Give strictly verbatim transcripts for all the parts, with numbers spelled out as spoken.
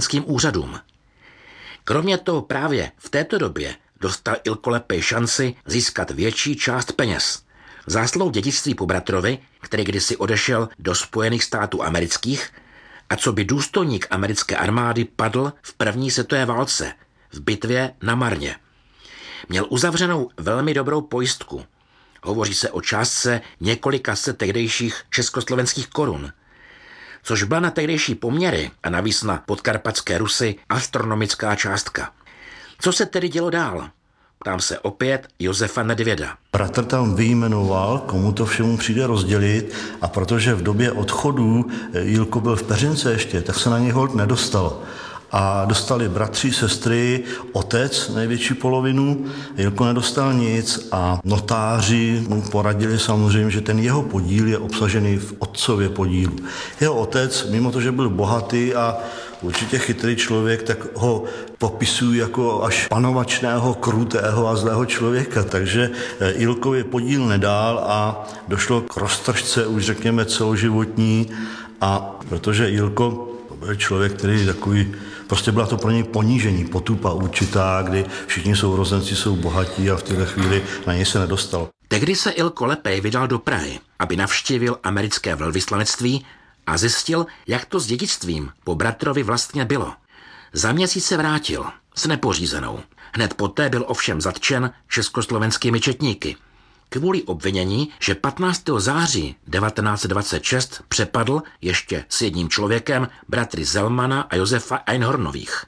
československým úřadům. Kromě toho právě v této době dostal Ilko Lepej šanci získat větší část peněz. Zásluhou dědictví po bratrovi, který kdysi odešel do Spojených států amerických a co by důstojník americké armády padl v první světové válce v bitvě na Marně. Měl uzavřenou velmi dobrou pojistku. Hovoří se o částce několika set tehdejších československých korun, což byla na tehdejší poměry a navíc na podkarpatské Rusy astronomická částka. Co se tedy dělo dál? Ptám se opět Josefa Nedvěda. Bratr tam vyjmenoval, komu to všemu přijde rozdělit, a protože v době odchodu Jilko byl v peřince ještě, tak se na něj holt nedostalo. A dostali bratři, sestry, otec největší polovinu, Jilko nedostal nic a notáři mu poradili samozřejmě, že ten jeho podíl je obsažený v otcově podílu. Jeho otec, mimo to, že byl bohatý a určitě chytrý člověk, tak ho popisují jako až panovačného, krutého a zlého člověka, takže Jilkovi podíl nedal a došlo k roztržce už řekněme celoživotní, a protože Jilko byl člověk, který takový, prostě byla to pro něj ponížení, potupa určitá, kdy všichni sourozenci jsou bohatí a v této chvíli na něj se nedostalo. Tehdy se Ilko Lepej vydal do Prahy, aby navštívil americké velvyslanectví a zjistil, jak to s dědictvím po bratrovi vlastně bylo. Za měsíc se vrátil s nepořízenou. Hned poté byl ovšem zatčen československými četníky. Kvůli obvinění, že patnáctého září devatenáct dvacet šest přepadl ještě s jedním člověkem bratry Zelmana a Josefa Einhornových.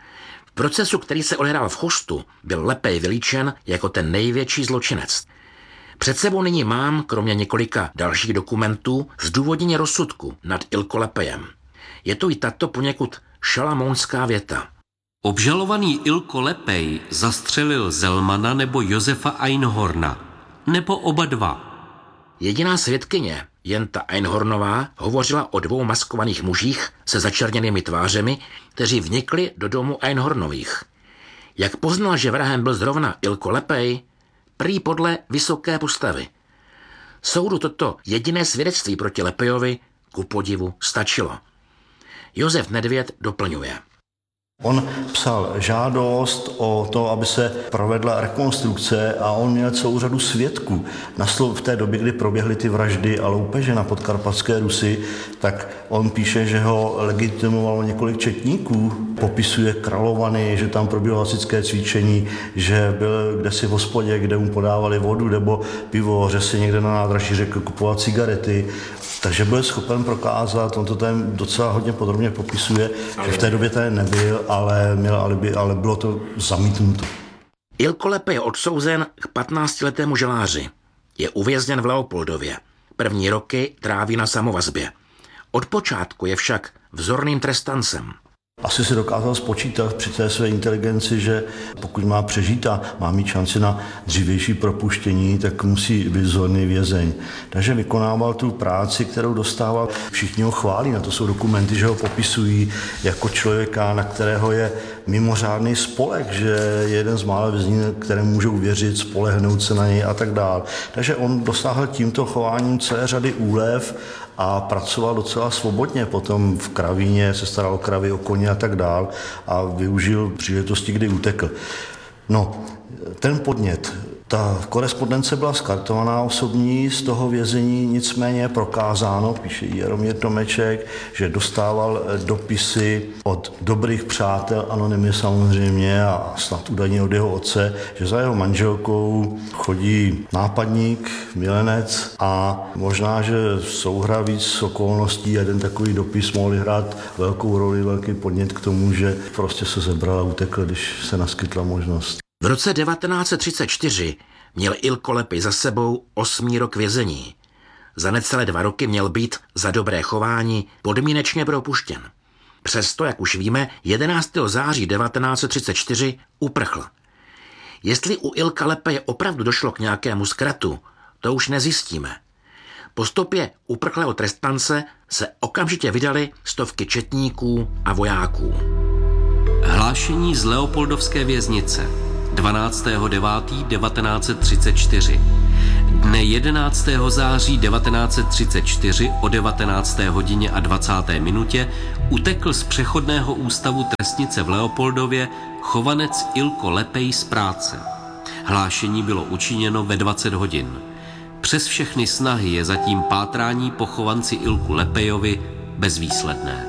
V procesu, který se odehrál v Chostu, byl Lepej vylíčen jako ten největší zločinec. Před sebou nyní mám, kromě několika dalších dokumentů, zdůvodnění rozsudku nad Ilko Lepejem. Je to i tato poněkud šalamounská věta. Obžalovaný Ilko Lepej zastřelil Zelmana nebo Josefa Einhorna, nebo oba dva. Jediná svědkyně, Jenta Einhornová, hovořila o dvou maskovaných mužích se začerněnými tvářemi, kteří vnikli do domu Einhornových. Jak poznala, že vrahem byl zrovna Ilko Lepej? Prý podle vysoké postavy. Soudu toto jediné svědectví proti Lepejovi ku podivu stačilo. Josef Nedvěd doplňuje. On psal žádost o to, aby se provedla rekonstrukce, a on měl celou řadu svědků. V té době, kdy proběhly ty vraždy a loupeže na podkarpatské Rusy, tak on píše, že ho legitimovalo několik četníků, popisuje Kralovany, že tam proběhlo hasičské cvičení, že byl kdesi v hospodě, kde mu podávali vodu nebo pivo, že si někde na nádraží řekl kupovat cigarety. Takže byl schopen prokázat, on to tam docela hodně podrobně popisuje, že v té době tady nebyl, ale měl alibi, ale bylo to zamítnuto. Ilko Lepej je odsouzen k patnáctiletému žaláři. Je uvězněn v Leopoldově. První roky tráví na samovazbě. Od počátku je však vzorným trestancem. Asi si dokázal spočítat při té své inteligenci, že pokud má přežít a má mít šanci na dřívější propuštění, tak musí být vzorný vězeň. Takže vykonával tu práci, kterou dostával. Všichni ho chválí, na to jsou dokumenty, že ho popisují jako člověka, na kterého je mimořádný spolek, že je jeden z mála vězňů, kterému můžou věřit, spolehnout se na něj a tak dál. Takže on dosáhl tímto chováním celé řady úlev a pracoval docela svobodně. Potom v kravíně se staral o kravy, o koně a tak dál a využil příležitosti, kdy utekl. No, ten podnět, ta korespondence byla skartovaná osobní z toho vězení, nicméně je prokázáno, píše Jaromír Tomeček, že dostával dopisy od dobrých přátel, anonymně samozřejmě, a snad údajně od jeho otce, že za jeho manželkou chodí nápadník, milenec, a možná, že souhra víc okolností, jeden takový dopis mohl hrát velkou roli, velký podnět k tomu, že prostě se zebral a utekl, když se naskytla možnost. V roce devatenáct set třicet čtyři měl Ilko Lepej za sebou osmý rok vězení. Za necelé dva roky měl být za dobré chování podmínečně propuštěn. Přesto, jak už víme, jedenáctého září devatenáct set třicet čtyři uprchl. Jestli u Ilka Lepeje opravdu došlo k nějakému zkratu, to už nezjistíme. Po stopě uprchlého trestance se okamžitě vydali stovky četníků a vojáků. Hlášení z Leopoldovské věznice dvanáctého devátého devatenáct set třicet čtyři. Dne jedenáctého září devatenáct set třicet čtyři o devatenácté hodině a dvacáté minutě utekl z přechodného ústavu trestnice v Leopoldově chovanec Ilko Lepej z práce. Hlášení bylo učiněno ve dvacet hodin. Přes všechny snahy je zatím pátrání po chovanci Ilku Lepejovi bezvýsledné.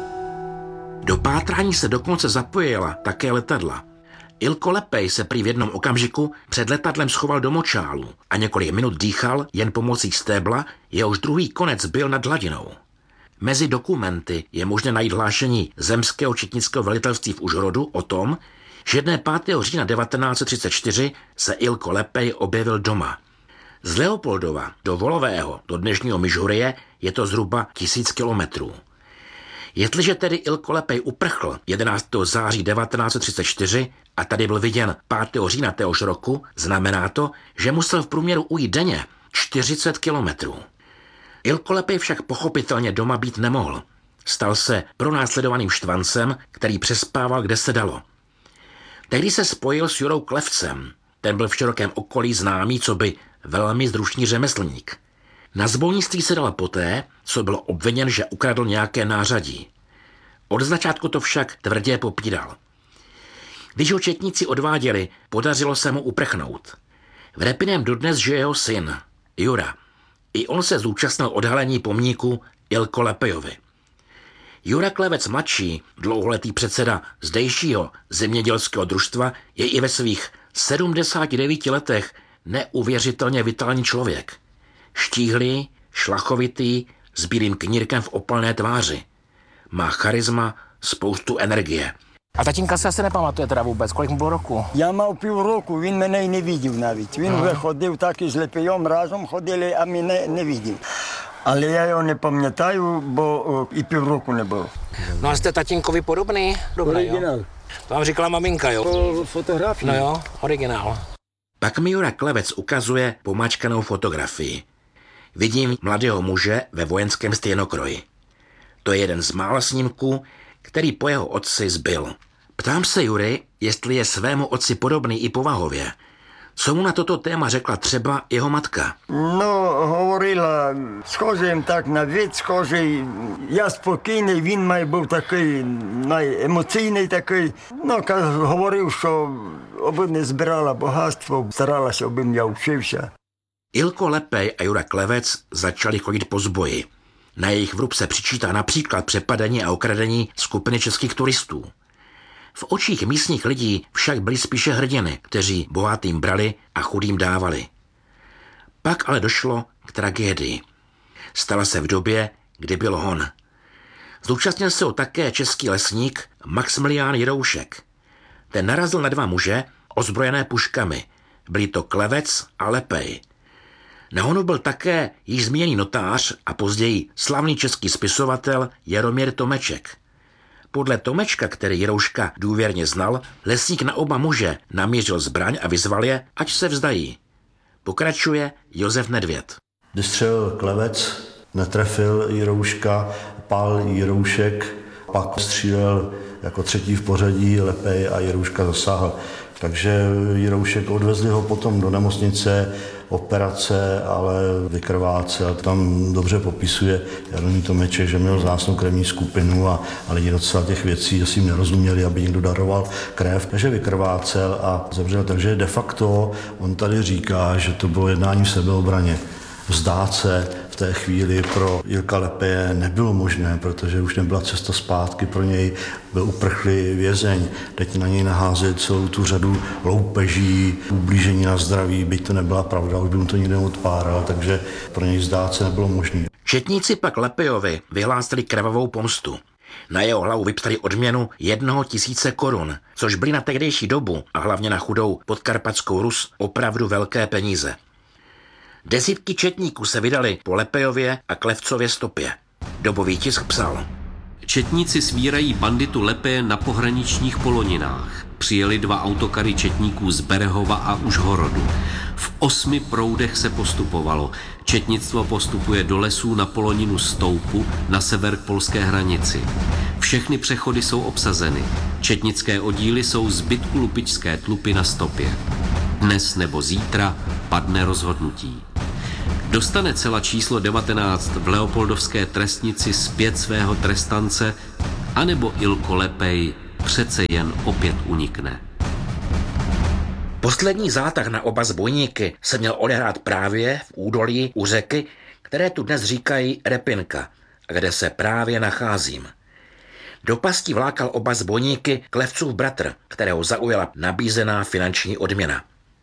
Do pátrání se dokonce zapojila také letadla. Ilko Lepej se prý v jednom okamžiku před letadlem schoval do močálu a několik minut dýchal jen pomocí stébla, jehož druhý konec byl nad hladinou. Mezi dokumenty je možné najít hlášení zemského četnického velitelství v Užhorodu o tom, že dne pátého října devatenáct set třicet čtyři se Ilko Lepej objevil doma. Z Leopoldova do Volového, do dnešního Myžhoryje, je to zhruba tisíc kilometrů. Jestliže tedy Ilko Lepej uprchl jedenáctého září devatenáct set třicet čtyři a tady byl viděn pátého října téhož roku, znamená to, že musel v průměru ujít denně čtyřicet kilometrů. Ilko Lepej však pochopitelně doma být nemohl. Stal se pronásledovaným štvancem, který přespával, kde se dalo. Tehdy se spojil s Jurou Klevcem. Ten byl v širokém okolí známý, co by velmi zrušný řemeslník. Na zbolnictví se dal poté, co byl obviněn, že ukradl nějaké nářadí. Od začátku to však tvrdě popíral. Když ho četníci odváděli, podařilo se mu uprchnout. V Repiném dodnes žije jeho syn, Jura. I on se zúčastnil odhalení pomníku Ilko Lepejovi. Jura Klevec mladší, dlouholetý předseda zdejšího zemědělského družstva, je i ve svých sedmdesáti devíti letech neuvěřitelně vitální člověk. Štíhlý, šlachovitý, s bílým knírkem v opalné tváři. Má charisma, spoustu energie. A tatínka se asi nepamatuje teda vůbec, kolik mu bylo roku? Já mám půl roku, він мене не видів навіть. Він вже ходив так із Лепеєм, разом ходили, а мене не видів. Але я його не пам'ятаю, бо і півроку не було. No a jste tatínkovi podobný? Dobrý, Originál. Jo? To vám říkala maminka, jo? Po fotografii. No jo, originál. Pak mi Jura Klevec ukazuje pomačkanou fotografii. Vidím mladého muže ve vojenském stejnokroji. To je jeden z mála snímků, který po jeho otci zbyl. Ptám se Jury, jestli je svému otci podobný i povahově. Co mu na toto téma řekla třeba jeho matka? No, говорила, схожий їм так на вид, схожий. Я спокійний, він має був такий, емоційний такий. Ну, говорив, що аби не збирала багатство, старалася, аби я вчився. Ilko Lepej a Jura Klevec začali chodit po zboji. Na jejich vrub se přičítá například přepadení a okradení skupiny českých turistů. V očích místních lidí však byli spíše hrdiny, kteří bohatým brali a chudým dávali. Pak ale došlo k tragédii. Stala se v době, kdy byl hon. Zúčastnil se ho také český lesník Maximilián Jiroušek. Ten narazil na dva muže ozbrojené puškami. Byli to Klevec a Lepej. Na honu byl také již zmíněný notář a později slavný český spisovatel Jaromír Tomeček. Podle Tomečka, který Jirouška důvěrně znal, lesník na oba muže namířil zbraň a vyzval je, ať se vzdají. Pokračuje Josef Nedvěd. Když střelil Klevec, netrefil Jirouška, pál Jiroušek, pak střílel jako třetí v pořadí Lepej a Jirouška zasáhl. Takže Jiroušek odvezli ho potom do nemocnice, operace, ale vykrvácel. Tam dobře popisuje Jaromír Tomeček, že měl vzácnou krevní skupinu a, a lidi docela těch věcí, jestli jim nerozuměli, aby někdo daroval krev. Takže vykrvácel a zemřel. Takže de facto on tady říká, že to bylo jednání v sebeobraně. Vzdát se v té chvíli pro Ilka Lepeje nebylo možné, protože už nebyla cesta zpátky pro něj, byl uprchlý vězeň. Teď na něj naházet celou tu řadu loupeží, ublížení na zdraví, byť to nebyla pravda, už by mu to nikdo odpáral, takže pro něj vzdát se nebylo možné. Četníci pak Lepejovi vyhlásili krvavou pomstu. Na jeho hlavu vypsali odměnu jednoho tisíce korun, což byly na tehdejší dobu a hlavně na chudou podkarpatskou Rus opravdu velké peníze. Desítky četníků se vydali po Lepejově a Klevcově stopě. Dobový tisk psal. Četníci svírají banditu Lepeje na pohraničních poloninách. Přijeli dva autokary četníků z Berehova a Užhorodu. V osmi proudech se postupovalo. Četnictvo postupuje do lesů na poloninu Stoupu na sever k polské hranici. Všechny přechody jsou obsazeny. Četnické oddíly jsou zbytku lupičské tlupy na stopě. Dnes nebo zítra padne rozhodnutí. Dostane cela číslo devatenáct v leopoldovské trestnici zpět svého trestance, anebo Ilko Lepej přece jen opět unikne. Poslední zátah na oba zbojníky se měl odehrát právě v údolí u řeky, které tu dnes říkají Repinka, kde se právě nacházím. Do pasti vlákal oba zbojníky Klevcův bratr, kterého zaujala nabízená finanční odměna.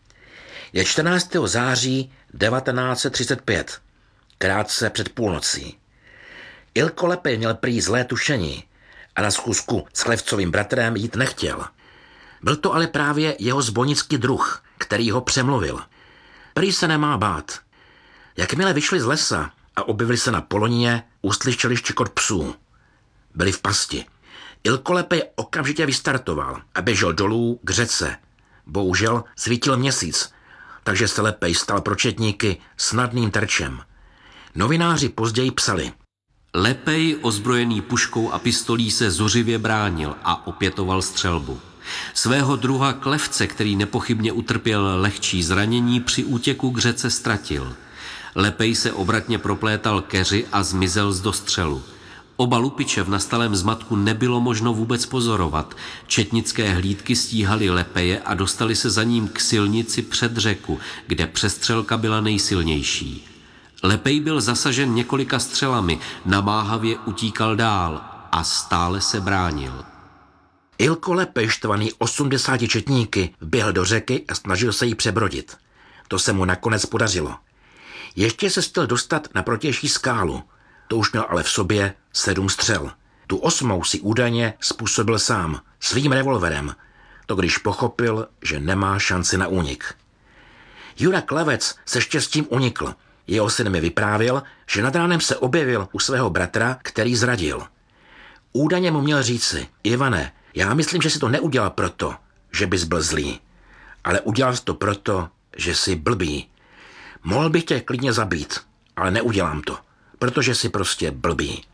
Je čtrnáctého září devatenáct set třicet pět, krátce před půlnocí. Ilko Lepej měl prý zlé tušení a na schůzku s Klevcovým bratrem jít nechtěl. Byl to ale právě jeho zbojnický druh, který ho přemluvil. Prý se nemá bát. Jakmile vyšli z lesa a objevili se na Polonině, uslyšeli štěkot psů. Byli v pasti. Ilko Lepej okamžitě vystartoval a běžel dolů k řece. Bohužel svítil měsíc, takže se Lepej stal pro četníky snadným terčem. Novináři později psali: Lepej, ozbrojený puškou a pistolí, se zuřivě bránil a opětoval střelbu. Svého druha Klevce, který nepochybně utrpěl lehčí zranění, při útěku k řece ztratil. Lepej se obratně proplétal keři a zmizel z dostřelu. Oba lupiče v nastalém zmatku nebylo možno vůbec pozorovat. Četnické hlídky stíhaly Lepeje a dostali se za ním k silnici před řeku, kde přestřelka byla nejsilnější. Lepej byl zasažen několika střelami, namáhavě utíkal dál a stále se bránil. Ilko Lepej, štvaný osmdesáti četníky, vběhl do řeky a snažil se jí přebrodit. To se mu nakonec podařilo. Ještě se chtěl dostat na protější skálu. To už měl ale v sobě sedm střel. Tu osmou si údajně způsobil sám, svým revolverem. To když pochopil, že nemá šanci na únik. Jura Klevec se štěstím unikl. Jeho syn mi vyprávěl, že nad ránem se objevil u svého bratra, který zradil. Údajně mu měl říci: Ivane, já myslím, že si to neudělal proto, že bys byl zlý, ale udělal jsi to proto, že jsi blbý. Mohl bych tě klidně zabít, ale neudělám to, protože jsi prostě blbý.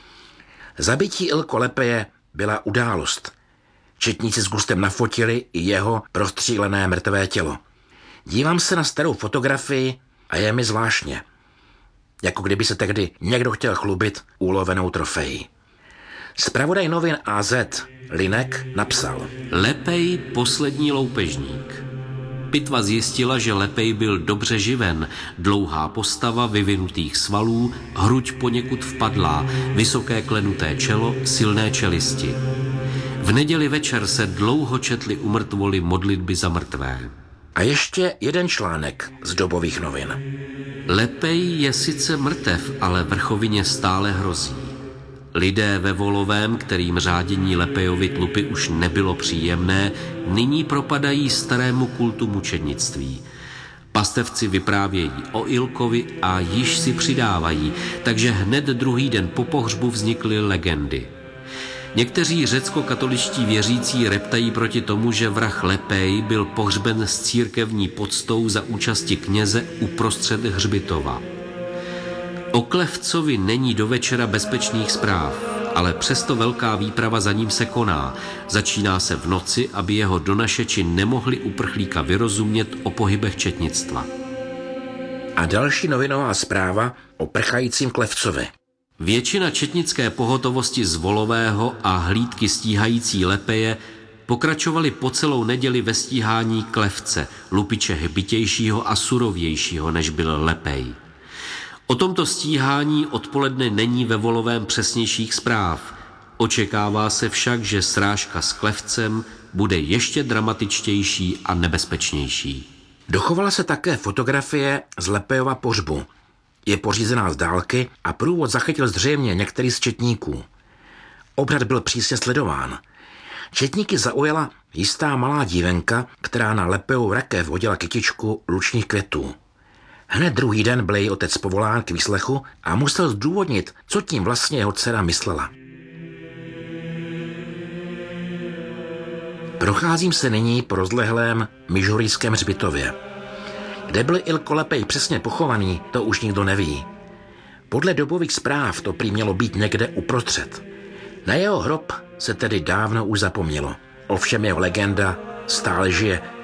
Zabití Ilko Lepeje byla událost. Četníci s gustem nafotili i jeho prostřílené mrtvé tělo. Dívám se na starou fotografii a je mi zvláštně. Jako kdyby se tehdy někdo chtěl chlubit ulovenou trofejí. Zpravodaj novin A Z Linek napsal: Lepej, poslední loupežník. Pitva zjistila, že Lepej byl dobře živen, dlouhá postava vyvinutých svalů, hruď poněkud vpadlá, vysoké klenuté čelo, silné čelisti. V neděli večer se dlouho četly u mrtvoly modlitby za mrtvé. A ještě jeden článek z dobových novin. Lepej je sice mrtev, ale vrchovině stále hrozí. Lidé ve Volovém, kterým řádění Lepejovi tlupy už nebylo příjemné, nyní propadají starému kultu mučednictví. Pastevci vyprávějí o Ilkovi a již si přidávají, takže hned druhý den po pohřbu vznikly legendy. Někteří řecko-katoličtí věřící reptají proti tomu, že vrah Lepej byl pohřben s církevní poctou za účasti kněze uprostřed hřbitova. O Klevcovi není do večera bezpečných zpráv, ale přesto velká výprava za ním se koná. Začíná se v noci, aby jeho donašeči nemohli uprchlíka vyrozumět o pohybech četnictva. A další novinová zpráva o prchajícím Klevcovi. Většina četnické pohotovosti z Volového a hlídky stíhající Lepeje pokračovali po celou neděli ve stíhání Klevce, lupiče hbitějšího a surovějšího, než byl Lepej. O tomto stíhání odpoledne není ve Volovém přesnějších zpráv. Očekává se však, že srážka s Klevcem bude ještě dramatičtější a nebezpečnější. Dochovala se také fotografie z Lepejova pohřbu. Je pořízená z dálky a průvod zachytil zřejmě některý z četníků. Obřad byl přísně sledován. Četníky zaujala jistá malá dívenka, která na Lepejov rakev hodila kytičku lučních květů. Hned druhý den byl její otec povolán k výslechu a musel zdůvodnit, co tím vlastně jeho dcera myslela. Procházím se nyní po rozlehlém Mižurijském hřbitově. Kde byl Ilko Lepej přesně pochovaný, to už nikdo neví. Podle dobových zpráv to prý mělo být někde uprostřed. Na jeho hrob se tedy dávno už zapomnělo. Ovšem jeho legenda stále žije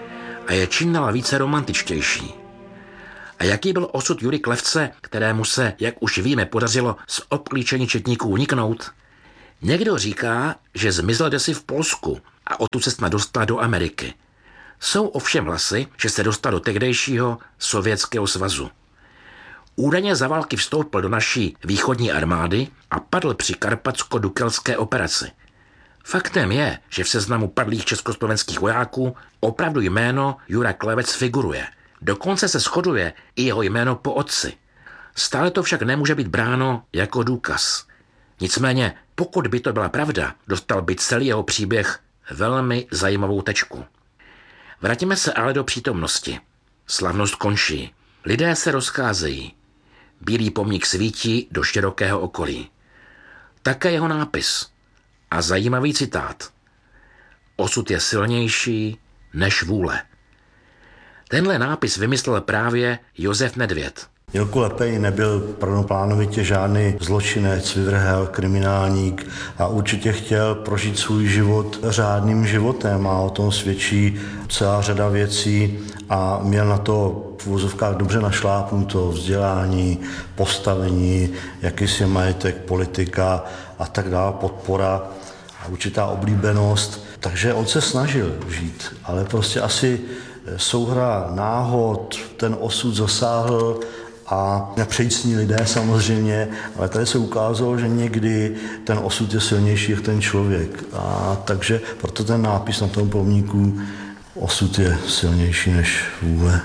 a je čím dál více romantičtější. A jaký byl osud Jury Klevce, kterému se, jak už víme, podařilo z obklíčení četníků uniknout? Někdo říká, že zmizel desi v Polsku a odtud se snad dostal do Ameriky. Jsou ovšem hlasy, že se dostal do tehdejšího Sovětského svazu. Údajně za války vstoupil do naší východní armády a padl při karpatsko-dukelské operaci. Faktem je, že v seznamu padlých československých vojáků opravdu jméno Jura Klevec figuruje. Dokonce se shoduje i jeho jméno po otci. Stále to však nemůže být bráno jako důkaz. Nicméně, pokud by to byla pravda, dostal by celý jeho příběh velmi zajímavou tečku. Vrátíme se ale do přítomnosti. Slavnost končí. Lidé se rozcházejí. Bílý pomník svítí do širokého okolí. Také jeho nápis. A zajímavý citát. Osud je silnější než vůle. Tenhle nápis vymyslel právě Josef Nedvěd. Ilko Lepej nebyl prvoplánovitě žádný zločinec, vyvrhel, kriminálník a určitě chtěl prožít svůj život řádným životem a o tom svědčí celá řada věcí a měl na to v uvozovkách dobře našlápnuto vzdělání, postavení, jakýsi majetek, politika a tak dále, podpora a určitá oblíbenost. Takže on se snažil žít, ale prostě asi souhra náhod, ten osud zasáhl a nepřejícní lidé samozřejmě, ale tady se ukázalo, že někdy ten osud je silnější jak ten člověk. A takže proto ten nápis na tom pomníku osud je silnější než vůle.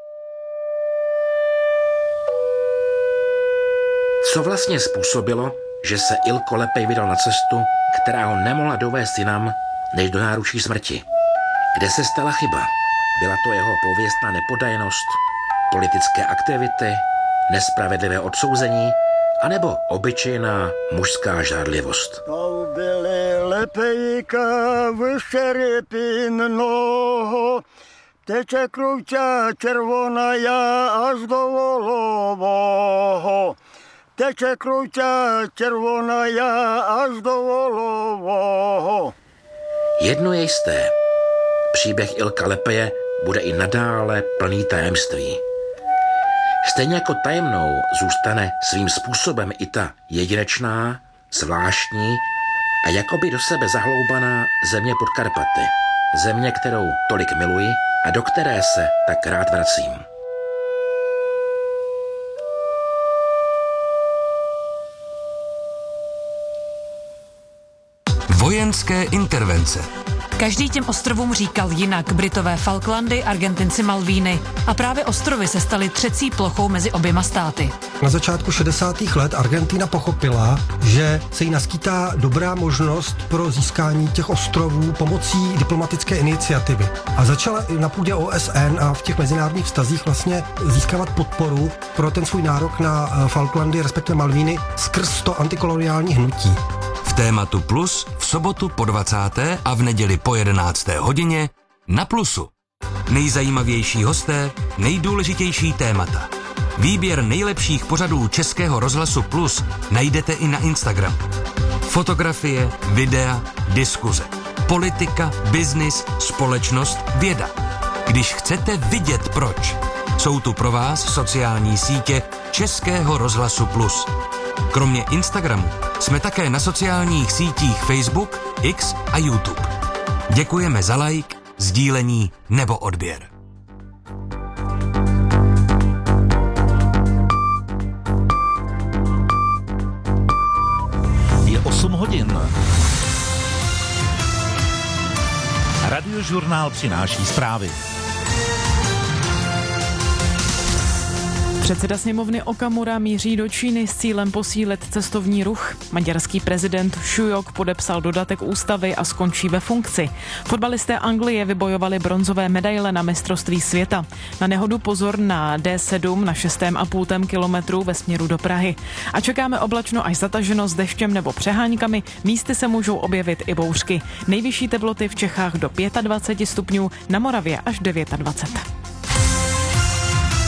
Co vlastně způsobilo, že se Ilko Lepej vydal na cestu, která ho nemohla dovést jinam než do náručí smrti? Kde se stala chyba? Byla to jeho pověstná nepodajnost, politické aktivity, nespravedlivé odsouzení, anebo obyčejná mužská žádlivost? To byly Lepejka vyšerepinného, teče kruťa červona já až do Volovoho. Teče kruťa červona já až do Volovoho. Jedno je jisté. Příběh Ilka Lepeje bude i nadále plný tajemství. Stejně jako tajemnou zůstane svým způsobem i ta jedinečná, zvláštní a jakoby do sebe zahloubaná země pod Karpaty. Země, kterou tolik miluji a do které se tak rád vracím. Vojenské intervence. Každý těm ostrovům říkal jinak. Britové Falklandy, Argentinci Malvíny. A právě ostrovy se staly třecí plochou mezi oběma státy. Na začátku šedesátých let Argentina pochopila, že se jí naskýtá dobrá možnost pro získání těch ostrovů pomocí diplomatické iniciativy. A začala i na půdě O S N a v těch mezinárodních vztazích vlastně získávat podporu pro ten svůj nárok na Falklandy, respektive Malvíny, skrz to antikoloniální hnutí. V tématu Plus v sobotu po dvacáté a v neděli po jedenácté hodině na Plusu. Nejzajímavější hosté, nejdůležitější témata. Výběr nejlepších pořadů Českého rozhlasu Plus najdete i na Instagramu. Fotografie, videa, diskuze. Politika, biznis, společnost, věda. Když chcete vidět proč, jsou tu pro vás sociální sítě Českého rozhlasu Plus. Kromě Instagramu jsme také na sociálních sítích Facebook, X a YouTube. Děkujeme za like, sdílení nebo odběr. Je osm hodin. Radiožurnál přináší zprávy. Předseda sněmovny Okamura míří do Číny s cílem posílit cestovní ruch. Maďarský prezident Šujok podepsal dodatek ústavy a skončí ve funkci. Fotbalisté Anglie vybojovali bronzové medaile na mistrovství světa. Na nehodu pozor na D sedm na šestém a půltém kilometru ve směru do Prahy. A čekáme oblačno až zataženo s deštěm nebo přeháňkami. Místy se můžou objevit i bouřky. Nejvyšší teploty v Čechách do dvacet pět stupňů, na Moravě až dvacet devět.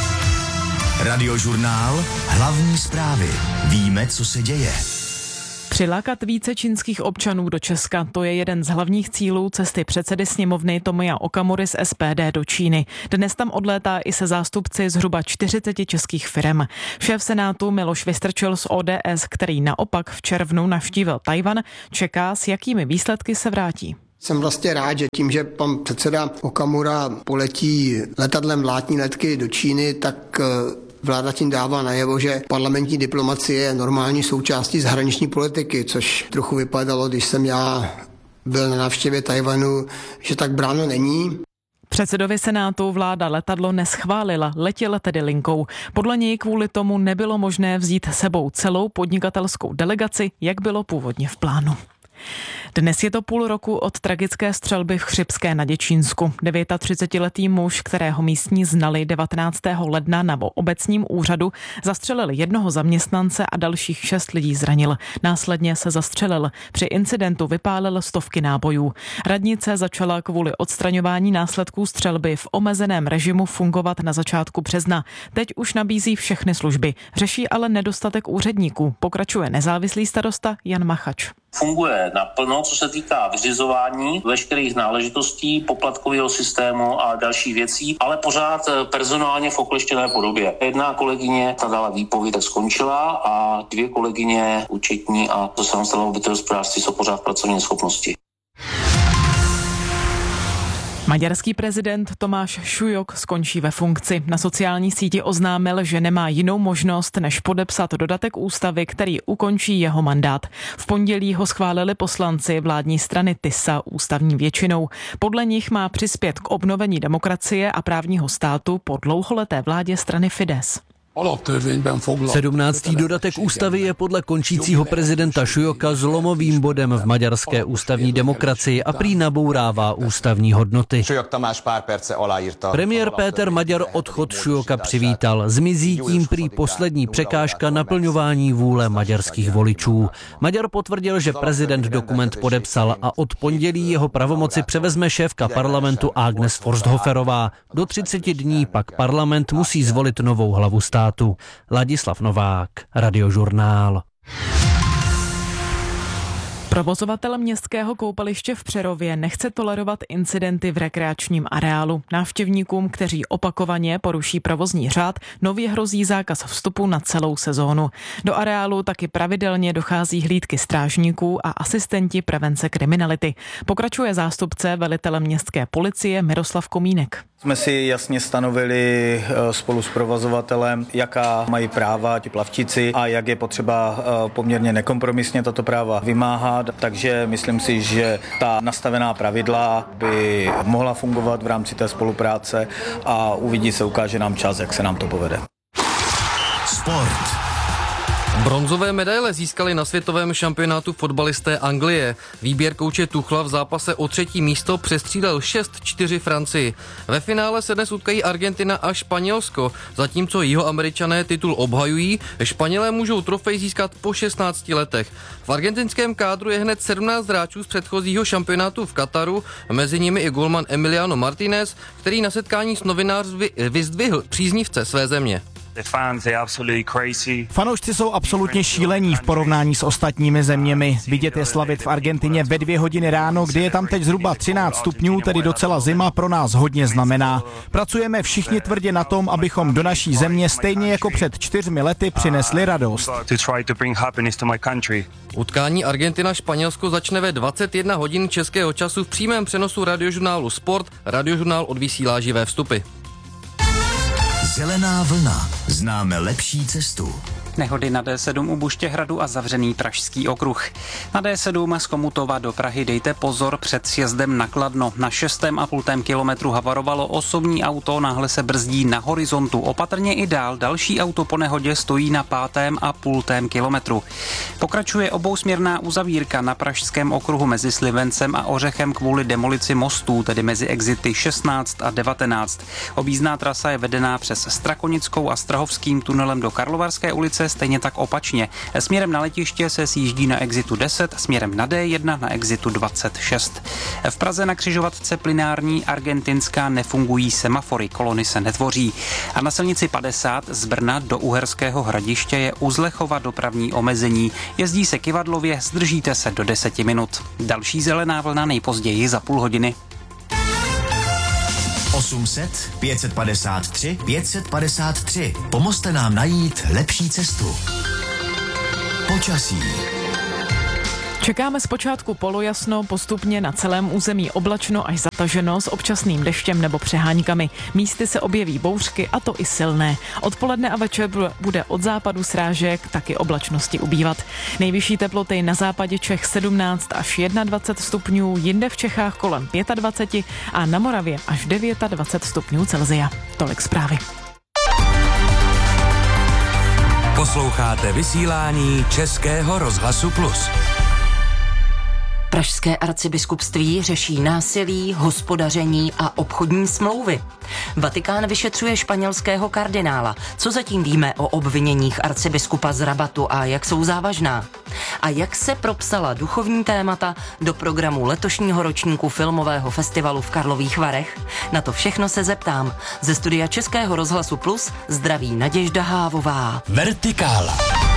Radiožurnál, hlavní zprávy. Víme, co se děje. Přilákat více čínských občanů do Česka, to je jeden z hlavních cílů cesty předsedy sněmovny Tomia Okamury z S P D do Číny. Dnes tam odlétá i se zástupci zhruba čtyřiceti českých firem. Šéf Senátu Miloš Vystrčil z O D S, který naopak v červnu navštívil Tajvan, čeká, s jakými výsledky se vrátí. Jsem vlastně rád, že tím, že pan předseda Okamura poletí letadlem vládní letky do Číny, tak vláda tím dává najevo, že parlamentní diplomacie je normální součástí zahraniční politiky, což trochu vypadalo, když jsem já byl na návštěvě Tajvanu, že tak bráno není. Předsedovi Senátu vláda letadlo neschválila, letěl tedy linkou. Podle něj kvůli tomu nebylo možné vzít sebou celou podnikatelskou delegaci, jak bylo původně v plánu. Dnes je to půl roku od tragické střelby v Chřibské na Děčínsku. třicetidevětiletý muž, kterého místní znali devatenáctého ledna na obecním úřadu, zastřelil jednoho zaměstnance a dalších šest lidí zranil. Následně se zastřelil. Při incidentu vypálil stovky nábojů. Radnice začala kvůli odstraňování následků střelby v omezeném režimu fungovat na začátku března. Teď už nabízí všechny služby. Řeší ale nedostatek úředníků. Pokračuje nezávislý starosta Jan Machač. Funguje naplno, co se týká vyřizování veškerých náležitostí, poplatkového systému a dalších věcí, ale pořád personálně v okleštěné podobě. Jedna kolegyně ta dala výpověď, tak skončila a dvě kolegyně účetní a to samostatného bytové hospodářství jsou pořád v pracovní schopnosti. Maďarský prezident Tomáš Šujok skončí ve funkci. Na sociální síti oznámil, že nemá jinou možnost, než podepsat dodatek ústavy, který ukončí jeho mandát. V pondělí ho schválili poslanci vládní strany TISA ústavní většinou. Podle nich má přispět k obnovení demokracie a právního státu po dlouholeté vládě strany Fidesz. sedmnáctý dodatek ústavy je podle končícího prezidenta Šujoka zlomovým bodem v maďarské ústavní demokracii a prý nabourává ústavní hodnoty. Premiér Péter Maďar odchod Šujoka přivítal. Zmizí tím prý poslední překážka naplňování vůle maďarských voličů. Maďar potvrdil, že prezident dokument podepsal a od pondělí jeho pravomoci převezme šéfka parlamentu Agnes Forsthoferová. Do třiceti dní pak parlament musí zvolit novou hlavu státu. Ladislav Novák, Radiožurnál. Provozovatel městského koupaliště v Přerově nechce tolerovat incidenty v rekreačním areálu. Návštěvníkům, kteří opakovaně poruší provozní řád, nově hrozí zákaz vstupu na celou sezónu. Do areálu taky pravidelně dochází hlídky strážníků a asistenti prevence kriminality. Pokračuje zástupce velitele městské policie Miroslav Komínek. Jsme si jasně stanovili spolu s provozovatelem, jaká mají práva ti plavčíci a jak je potřeba poměrně nekompromisně tato práva vymáhat. Takže myslím si, že ta nastavená pravidla by mohla fungovat v rámci té spolupráce a uvidí se, ukáže nám čas, jak se nám to povede. Sport. Bronzové medaile získali na světovém šampionátu fotbalisté Anglie. Výběr kouče Tuchla v zápase o třetí místo přestřídal šest čtyři Francii. Ve finále se dnes utkají Argentina a Španělsko. Zatímco Jihoameričané titul obhajují, Španělé můžou trofej získat po šestnácti letech. V argentinském kádru je hned sedmnáct hráčů z předchozího šampionátu v Kataru, mezi nimi i golman Emiliano Martinez, který na setkání s novináři vyzdvihl příznivce své země. Fanoušci jsou absolutně šílení v porovnání s ostatními zeměmi. Vidět je slavit v Argentině ve dvě hodiny ráno, kdy je tam teď zhruba třináct stupňů, tedy docela zima, pro nás hodně znamená. Pracujeme všichni tvrdě na tom, abychom do naší země stejně jako před čtyřmi lety přinesli radost. Utkání Argentina-Španělsko začne ve dvacet jedna hodin českého času v přímém přenosu Radiožurnálu Sport. Radiožurnál odvysílá živé vstupy. Zelená vlna. Známe lepší cestu. Nehody na D sedm u Buštěhradu a zavřený Pražský okruh. Na D sedm z Komutova do Prahy dejte pozor před sjezdem na Kladno. Na šestém a půltém kilometru havarovalo osobní auto, náhle se brzdí na horizontu. Opatrně i dál, další auto po nehodě stojí na pátém a půltém kilometru. Pokračuje obousměrná uzavírka na Pražském okruhu mezi Slivencem a Ořechem kvůli demolici mostů, tedy mezi exity šestnáct a devatenáct. Objízdná trasa je vedená přes Strakonickou a Strahovským tunelem do Karlovarské ulice Praze, stejně tak opačně. Směrem na letiště se sjíždí na exitu deset, směrem na D jedna na exitu dvacet šest. V Praze na křižovatce Plynární Argentinská nefungují semafory, kolony se netvoří. A na silnici padesát z Brna do Uherského Hradiště je u Zlechova dopravní omezení. Jezdí se kyvadlově, zdržíte se do deseti minut. Další zelená vlna nejpozději za půl hodiny. osm set, pět set padesát tři, pět set padesát tři. Pomozte nám najít lepší cestu. Počasí. Čekáme zpočátku polojasno, postupně na celém území oblačno až zataženo s občasným deštěm nebo přeháňkami. Místy se objeví bouřky, a to i silné. Odpoledne a večer bude od západu srážek taky oblačnosti ubývat. Nejvyšší teploty na západě Čech sedmnáct až dvacet jedna stupňů, jinde v Čechách kolem dvacet pět a na Moravě až dvacet devět stupňů Celsia. Tolik zprávy. Posloucháte vysílání Českého rozhlasu Plus. Pražské arcibiskupství řeší násilí, hospodaření a obchodní smlouvy. Vatikán vyšetřuje španělského kardinála. Co zatím víme o obviněních arcibiskupa z Rabatu a jak jsou závažná? A jak se propsala duchovní témata do programu letošního ročníku filmového festivalu v Karlových Varech? Na to všechno se zeptám. Ze studia Českého rozhlasu Plus zdraví Naděžda Hávová. Vertikála.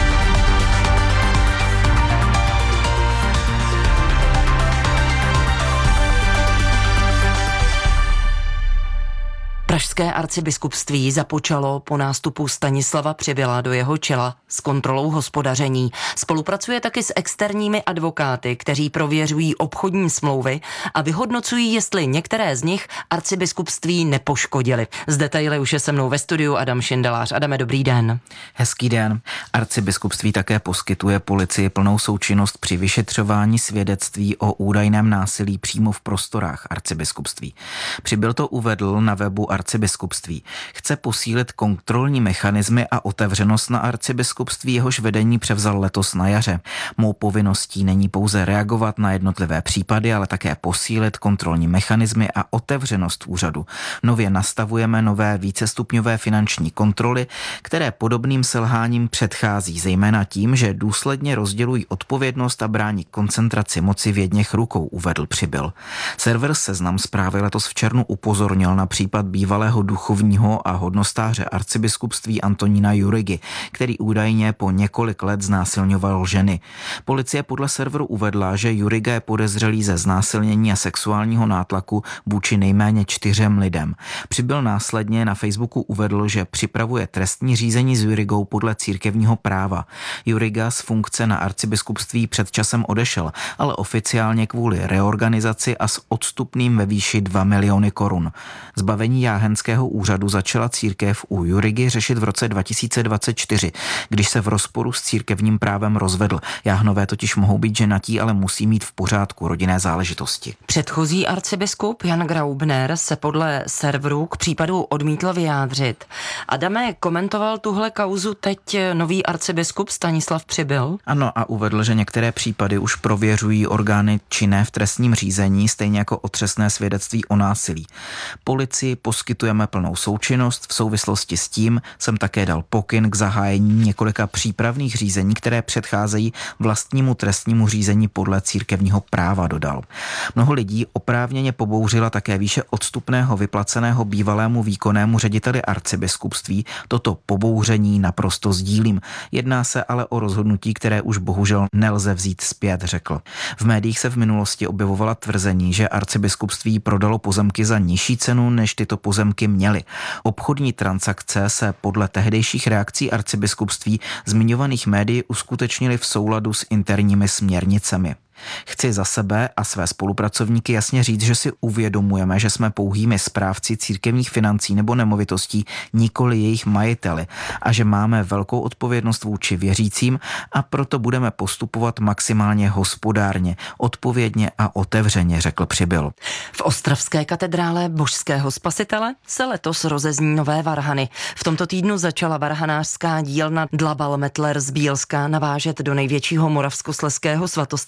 Pražské arcibiskupství započalo po nástupu Stanislava Přibyla do jeho čela s kontrolou hospodaření. Spolupracuje taky s externími advokáty, kteří prověřují obchodní smlouvy a vyhodnocují, jestli některé z nich arcibiskupství nepoškodily. Z detaily už je se mnou ve studiu Adam Šindelář. Adame, dobrý den. Hezký den. Arcibiskupství také poskytuje policii plnou součinnost při vyšetřování svědectví o údajném násilí přímo v prostorách arcibiskupství. Přibyl to uvedl na webu arcibiskupství. Chce posílit kontrolní mechanismy a otevřenost na arcibiskupství, jehož vedení převzal letos na jaře. Mou povinností není pouze reagovat na jednotlivé případy, ale také posílit kontrolní mechanismy a otevřenost úřadu. Nově nastavujeme nové vícestupňové finanční kontroly, které podobným selháním předchází, zejména tím, že důsledně rozdělují odpovědnost a brání koncentraci moci v jedněch rukou, uvedl Přibyl. Server Seznam Zprávy letos v červnu upozornil na případ bývalého duchovního a hodnostáře arcibiskupství Antonína Jurigy, který údajně po několik let znásilňoval ženy. Policie podle serveru uvedla, že Juriga je podezřelý ze znásilnění a sexuálního nátlaku vůči nejméně čtyřem lidem. Přibyl následně na Facebooku uvedl, že připravuje trestní řízení s Jurigou podle církevního práva. Juriga z funkce na arcibiskupství před časem odešel, ale oficiálně kvůli reorganizaci a s odstupným ve výši dva miliony korun. Zbavení jáhenského úřadu začala církev u Jurigy řešit v roce dva tisíce dvacet čtyři, když se v rozporu s církevním právem rozvedl. Jáhnové totiž mohou být ženatí, ale musí mít v pořádku rodinné záležitosti. Předchozí arcibiskup Jan Graubner se podle serveru k případu odmítl vyjádřit. Adame, komentoval tuhle kauzu teď nový arcibiskup Stanislav Přibyl? Ano, a uvedl, že některé případy už prověřují orgány činné v trestním řízení, stejně jako otřesné svědectví o násilí. Policii poskytujeme plnou součinnost, v souvislosti s tím jsem také dal pokyn k zahájení několika přípravných řízení, které předcházejí vlastnímu trestnímu řízení podle církevního práva, dodal. Mnoho lidí oprávněně pobouřila také výše odstupného vyplaceného bývalému výkonnému řediteli arcibiskupství. Toto pobouření naprosto sdílím. Jedná se ale o rozhodnutí, které už bohužel nelze vzít zpět, řekl. V médiích se v minulosti objevovala tvrzení, že arcibiskupství prodalo pozemky za nižší cenu, než tyto pozemky měly. Obchodní transakce se podle tehdejších reakcí arcibiskupství zmiňovaných médií uskutečnily v souladu s interními směrnicemi. Chci za sebe a své spolupracovníky jasně říct, že si uvědomujeme, že jsme pouhými správci církevních financí nebo nemovitostí, nikoli jejich majiteli, a že máme velkou odpovědnost vůči věřícím, a proto budeme postupovat maximálně hospodárně, odpovědně a otevřeně, řekl Přibyl. V ostravské katedrále Božského spasitele se letos rozezní nové varhany. V tomto týdnu začala varhanářská dílna Dlabal Metler z Bílska navážet do největšího moravskoslezského svatostánku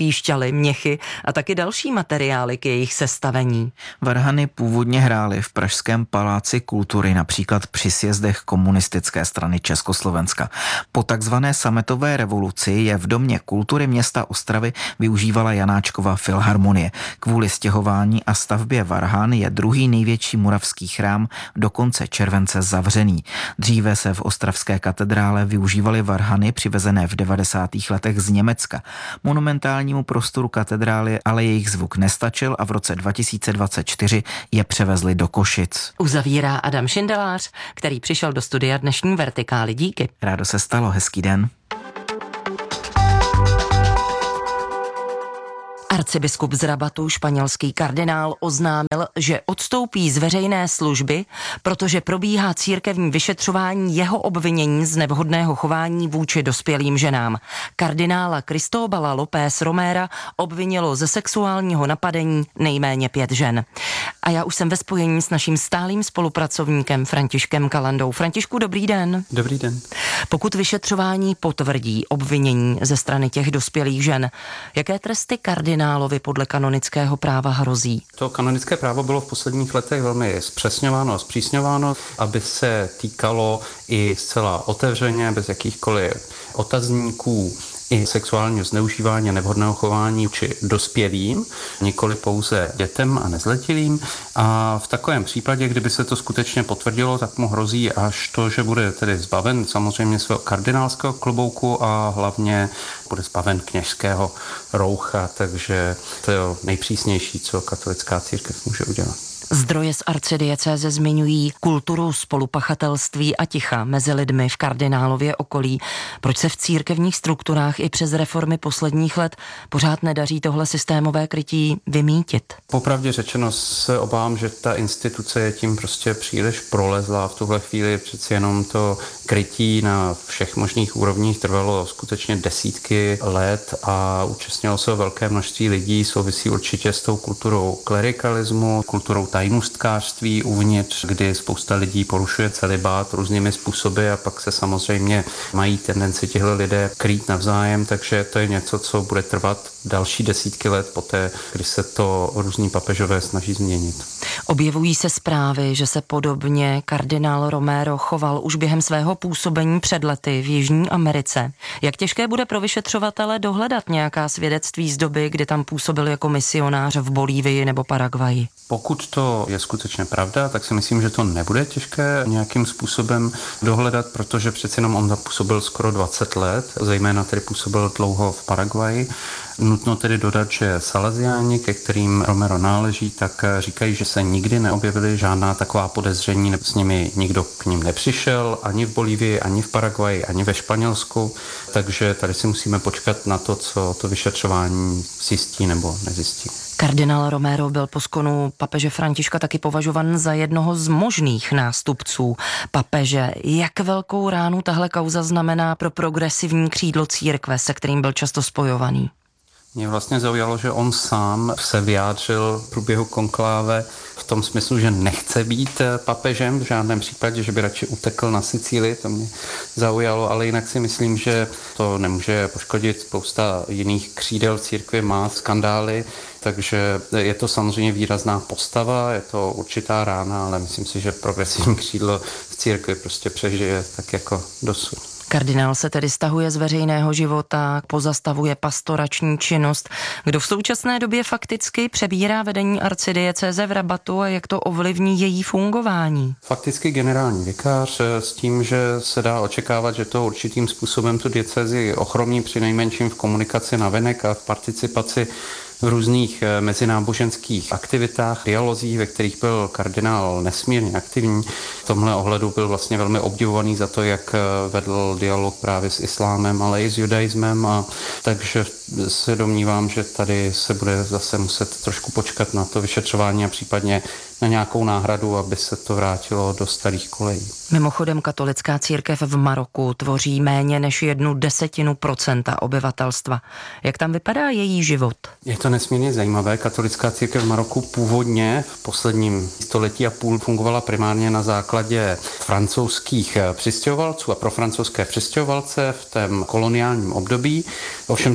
píšťaly, měchy a taky další materiály k jejich sestavení. Varhany původně hrály v pražském paláci kultury, například při sjezdech komunistické strany Československa. Po takzvané sametové revoluci je v Domě kultury města Ostravy využívala Janáčkova filharmonie. Kvůli stěhování a stavbě varhan je druhý největší moravský chrám do konce července zavřený. Dříve se v ostravské katedrále využívaly varhany přivezené v devadesátých letech z Německa. Monumentálnímu prostoru katedrály ale jejich zvuk nestačil a v roce dva tisíce dvacet čtyři je převezli do Košic. Uzavírá Adam Šindelář, který přišel do studia dnešní Vertikály. Díky. Rádo se stalo, hezký den. Arcibiskup z Rabatu, španělský kardinál, oznámil, že odstoupí z veřejné služby, protože probíhá církevní vyšetřování jeho obvinění z nevhodného chování vůči dospělým ženám. Kardinála Cristóbala López Romera obvinilo ze sexuálního napadení nejméně pět žen. A já už jsem ve spojení s naším stálým spolupracovníkem Františkem Kalandou. Františku, dobrý den. Dobrý den. Pokud vyšetřování potvrdí obvinění ze strany těch dospělých žen, jaké tresty kardinálovi podle kanonického práva hrozí? To kanonické právo bylo v posledních letech velmi zpřesňováno a zpřísňováno, aby se týkalo i zcela otevřeně, bez jakýchkoliv otazníků, i sexuálního zneužívání a nevhodného chování či dospělým, nikoli pouze dětem a nezletilým. A v takovém případě, kdyby se to skutečně potvrdilo, tak mu hrozí až to, že bude tedy zbaven samozřejmě svého kardinálského klobouku a hlavně bude zbaven kněžského roucha, takže to je nejpřísnější, co katolická církev může udělat. Zdroje z arcidiecéze zmiňují kulturu spolupachatelství a ticha mezi lidmi v kardinálově okolí. Proč se v církevních strukturách i přes reformy posledních let pořád nedaří tohle systémové krytí vymýtit? Popravdě řečeno se obávám, že ta instituce je tím prostě příliš prolezlá. V tuhle chvíli přeci jenom to krytí na všech možných úrovních trvalo skutečně desítky let a účastnilo se velké množství lidí. Souvisí určitě s tou kulturou klerikalismu, kulturou tajnůstkářství uvnitř, kdy spousta lidí porušuje celibát různými způsoby a pak se samozřejmě mají tendenci těhle lidé krýt navzájem, takže to je něco, co bude trvat další desítky let poté, kdy se to různí papežové snaží změnit. Objevují se zprávy, že se podobně kardinál Romero choval už během svého působení před lety v Jižní Americe. Jak těžké bude pro vyšetřovatele dohledat nějaká svědectví z doby, kdy tam působil jako misionář v Bolívii nebo Paraguaji? Pokud to je skutečně pravda, tak si myslím, že to nebude těžké nějakým způsobem dohledat, protože přeci jenom on zapůsobil skoro dvacet let, zejména tedy působil dlouho v Paraguaji. Nutno tedy dodat, že Salesiáni, ke kterým Romero náleží, tak říkají, že se nikdy neobjevily žádná taková podezření, s nimi nikdo k ním nepřišel, ani v Bolívii, ani v Paraguaji, ani ve Španělsku, takže tady si musíme počkat na to, co to vyšetřování zjistí nebo nezjistí. Kardinál Romero byl po skonu papeže Františka taky považovan za jednoho z možných nástupců papeže. Jak velkou ránu tahle kauza znamená pro progresivní křídlo církve, se kterým byl často spojovaný? Mě vlastně zaujalo, že on sám se vyjádřil v průběhu konkláve v tom smyslu, že nechce být papežem v žádném případě, že by radši utekl na Sicílii, to mě zaujalo, ale jinak si myslím, že to nemůže poškodit. Spousta jiných křídel církve má skandály, takže je to samozřejmě výrazná postava, je to určitá rána, ale myslím si, že progresivní křídlo v církvi prostě přežije tak jako dosud. Kardinál se tedy stahuje z veřejného života, pozastavuje pastorační činnost. Kdo v současné době fakticky přebírá vedení arcidiecéze v Rabatu a jak to ovlivní její fungování? Fakticky generální vikář s tím, že se dá očekávat, že to určitým způsobem tu diecézi ochromí přinejmenším v komunikaci navenek a v participaci v různých mezináboženských aktivitách, dialozích, ve kterých byl kardinál nesmírně aktivní. V tomhle ohledu byl vlastně velmi obdivovaný za to, jak vedl dialog právě s islámem, ale i s judaismem, a takže se domnívám, že tady se bude zase muset trošku počkat na to vyšetřování a případně na nějakou náhradu, aby se to vrátilo do starých kolejí. Mimochodem katolická církev v Maroku tvoří méně než jednu desetinu procenta obyvatelstva. Jak tam vypadá její život? Je to nesmírně zajímavé. Katolická církev v Maroku původně v posledním století a půl fungovala primárně na základě francouzských přistěhovalců a pro francouzské přistěhovalce v tom koloniálním období. Ovšem vzhledem k tomu,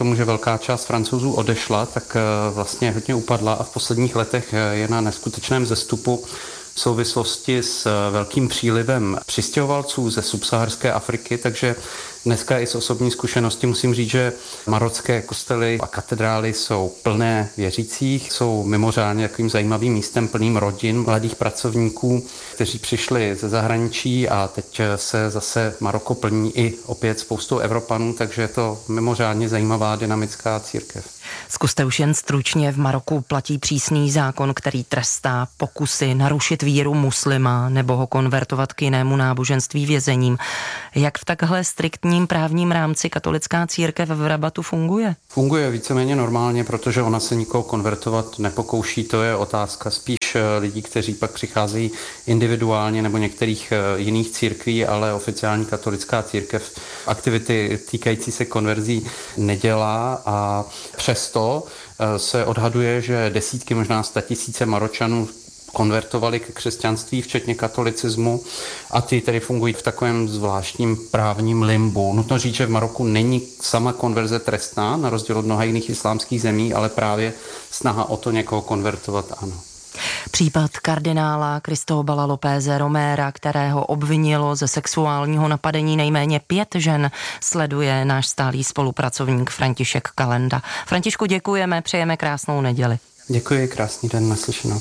tomu, že velká část Francouzů odešla, tak vlastně hodně upadla a v posledních letech je na neskutečném zestupu v souvislosti s velkým přílivem přistěhovalců ze subsaharské Afriky, takže dneska i z osobní zkušenosti musím říct, že marocké kostely a katedrály jsou plné věřících, jsou mimořádně takovým zajímavým místem plným rodin, mladých pracovníků, kteří přišli ze zahraničí a teď se zase Maroko plní i opět spoustou Evropanů, takže je to mimořádně zajímavá dynamická církev. Zkuste už jen stručně, v Maroku platí přísný zákon, který trestá pokusy narušit víru muslima nebo ho konvertovat k jinému náboženství vězením. Jak v takhle striktním právním rámci katolická církev v Rabatu funguje? Funguje víceméně normálně, protože ona se nikoho konvertovat nepokouší. To je otázka spíš lidí, kteří pak přicházejí individuálně nebo některých jiných církví, ale oficiální katolická církev aktivity týkající se konverzí nedělá a přesto se odhaduje, že desítky, možná statisíce Maročanů konvertovali ke křesťanství, včetně katolicismu, a ty tedy fungují v takovém zvláštním právním limbu. Nutno říct, že v Maroku není sama konverze trestná, na rozdíl od mnoha jiných islámských zemí, ale právě snaha o to někoho konvertovat, ano. Případ kardinála Cristóbala Lópeze Roméra, kterého obvinilo ze sexuálního napadení nejméně pět žen, sleduje náš stálý spolupracovník František Kalenda. Františku, děkujeme, přejeme krásnou neděli. Děkuji, krásný den, naslyšenou.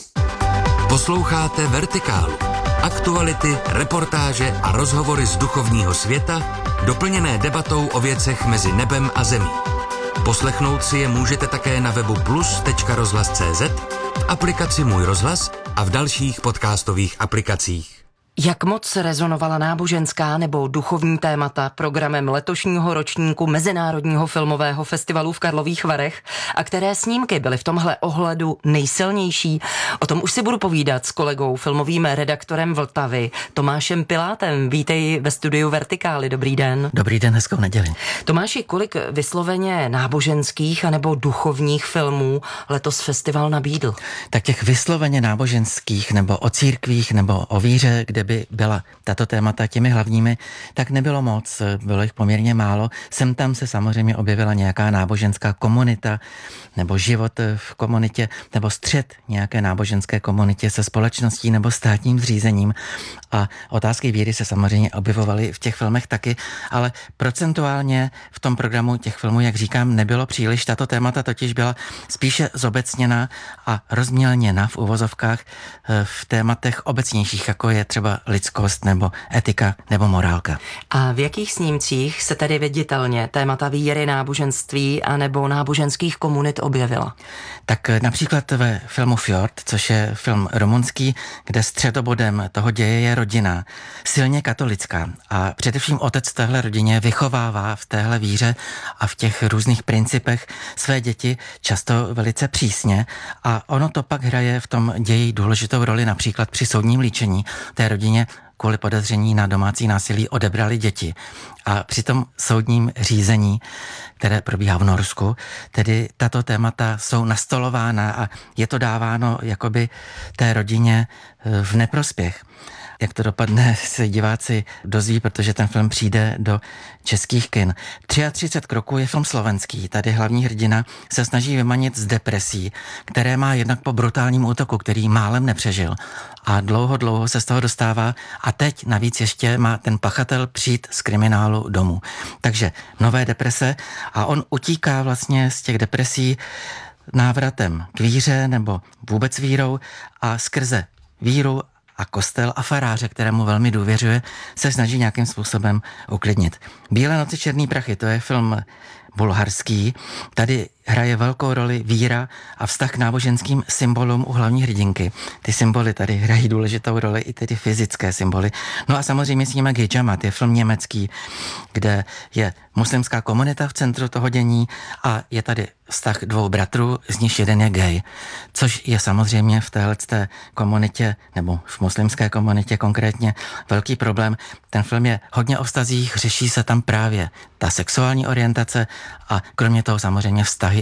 Posloucháte Vertikálu. Aktuality, reportáže a rozhovory z duchovního světa, doplněné debatou o věcech mezi nebem a zemí. Poslechnout si je můžete také na webu plus tečka rozhlas tečka cé zet, v aplikaci Můj rozhlas a v dalších podcastových aplikacích. Jak moc rezonovala náboženská nebo duchovní témata programem letošního ročníku Mezinárodního filmového festivalu v Karlových Varech a které snímky byly v tomhle ohledu nejsilnější? O tom už si budu povídat s kolegou, filmovým redaktorem Vltavy, Tomášem Pilátem. Vítej ve studiu Vertikály, dobrý den. Dobrý den, hezkou neděli. Tomáši, kolik vysloveně náboženských anebo duchovních filmů letos festival nabídl? Tak těch vysloveně náboženských nebo o církvích nebo o víře, kde by byla tato témata těmi hlavními, tak nebylo moc, bylo jich poměrně málo. Sem tam se samozřejmě objevila nějaká náboženská komunita nebo život v komunitě nebo střet nějaké náboženské komunitě se společností nebo státním zřízením a otázky víry se samozřejmě objevovaly v těch filmech taky, ale procentuálně v tom programu těch filmů, jak říkám, nebylo příliš. Tato témata totiž byla spíše zobecněná a rozmělněna v uvozovkách v tématech obecnějších, jako je třeba lidskost nebo etika nebo morálka. A v jakých snímcích se tedy viditelně témata víry, náboženství a nebo náboženských komunit objevila? Tak například ve filmu Fjord, což je film rumunský, kde středobodem toho děje je rodina, silně katolická a především otec v téhle rodině vychovává v téhle víře a v těch různých principech své děti často velice přísně a ono to pak hraje v tom ději důležitou roli například při soudním líčení té rodině kvůli podezření na domácí násilí odebrali děti. A při tom soudním řízení, které probíhá v Norsku, tedy tato témata jsou nastolována a je to dáváno jakoby té rodině v neprospěch. Jak to dopadne, se diváci dozví, protože ten film přijde do českých kin. třicet tři kroků je film slovenský. Tady hlavní hrdina se snaží vymanit z depresí, které má jednak po brutálním útoku, který málem nepřežil. A dlouho, dlouho se z toho dostává a teď navíc ještě má ten pachatel přijít z kriminálu domů. Takže nové deprese a on utíká vlastně z těch depresí návratem k víře nebo vůbec vírou a skrze víru a kostel a faráře, kterému velmi důvěřuje, se snaží nějakým způsobem uklidnit. Bílé noci, černý prachy, to je film bulharský. Tady hraje velkou roli víra a vztah k náboženským symbolům u hlavní hrdinky. Ty symboly tady hrají důležitou roli, i tedy fyzické symboly. No a samozřejmě snímek Hidžamat je film německý, kde je muslimská komunita v centru toho dění a je tady vztah dvou bratrů, z nich jeden je gay, což je samozřejmě v téhleté komunitě, nebo v muslimské komunitě konkrétně, velký problém. Ten film je hodně o vztazích, řeší se tam právě ta sexuální orientace a kromě toho samozřejmě vztahy i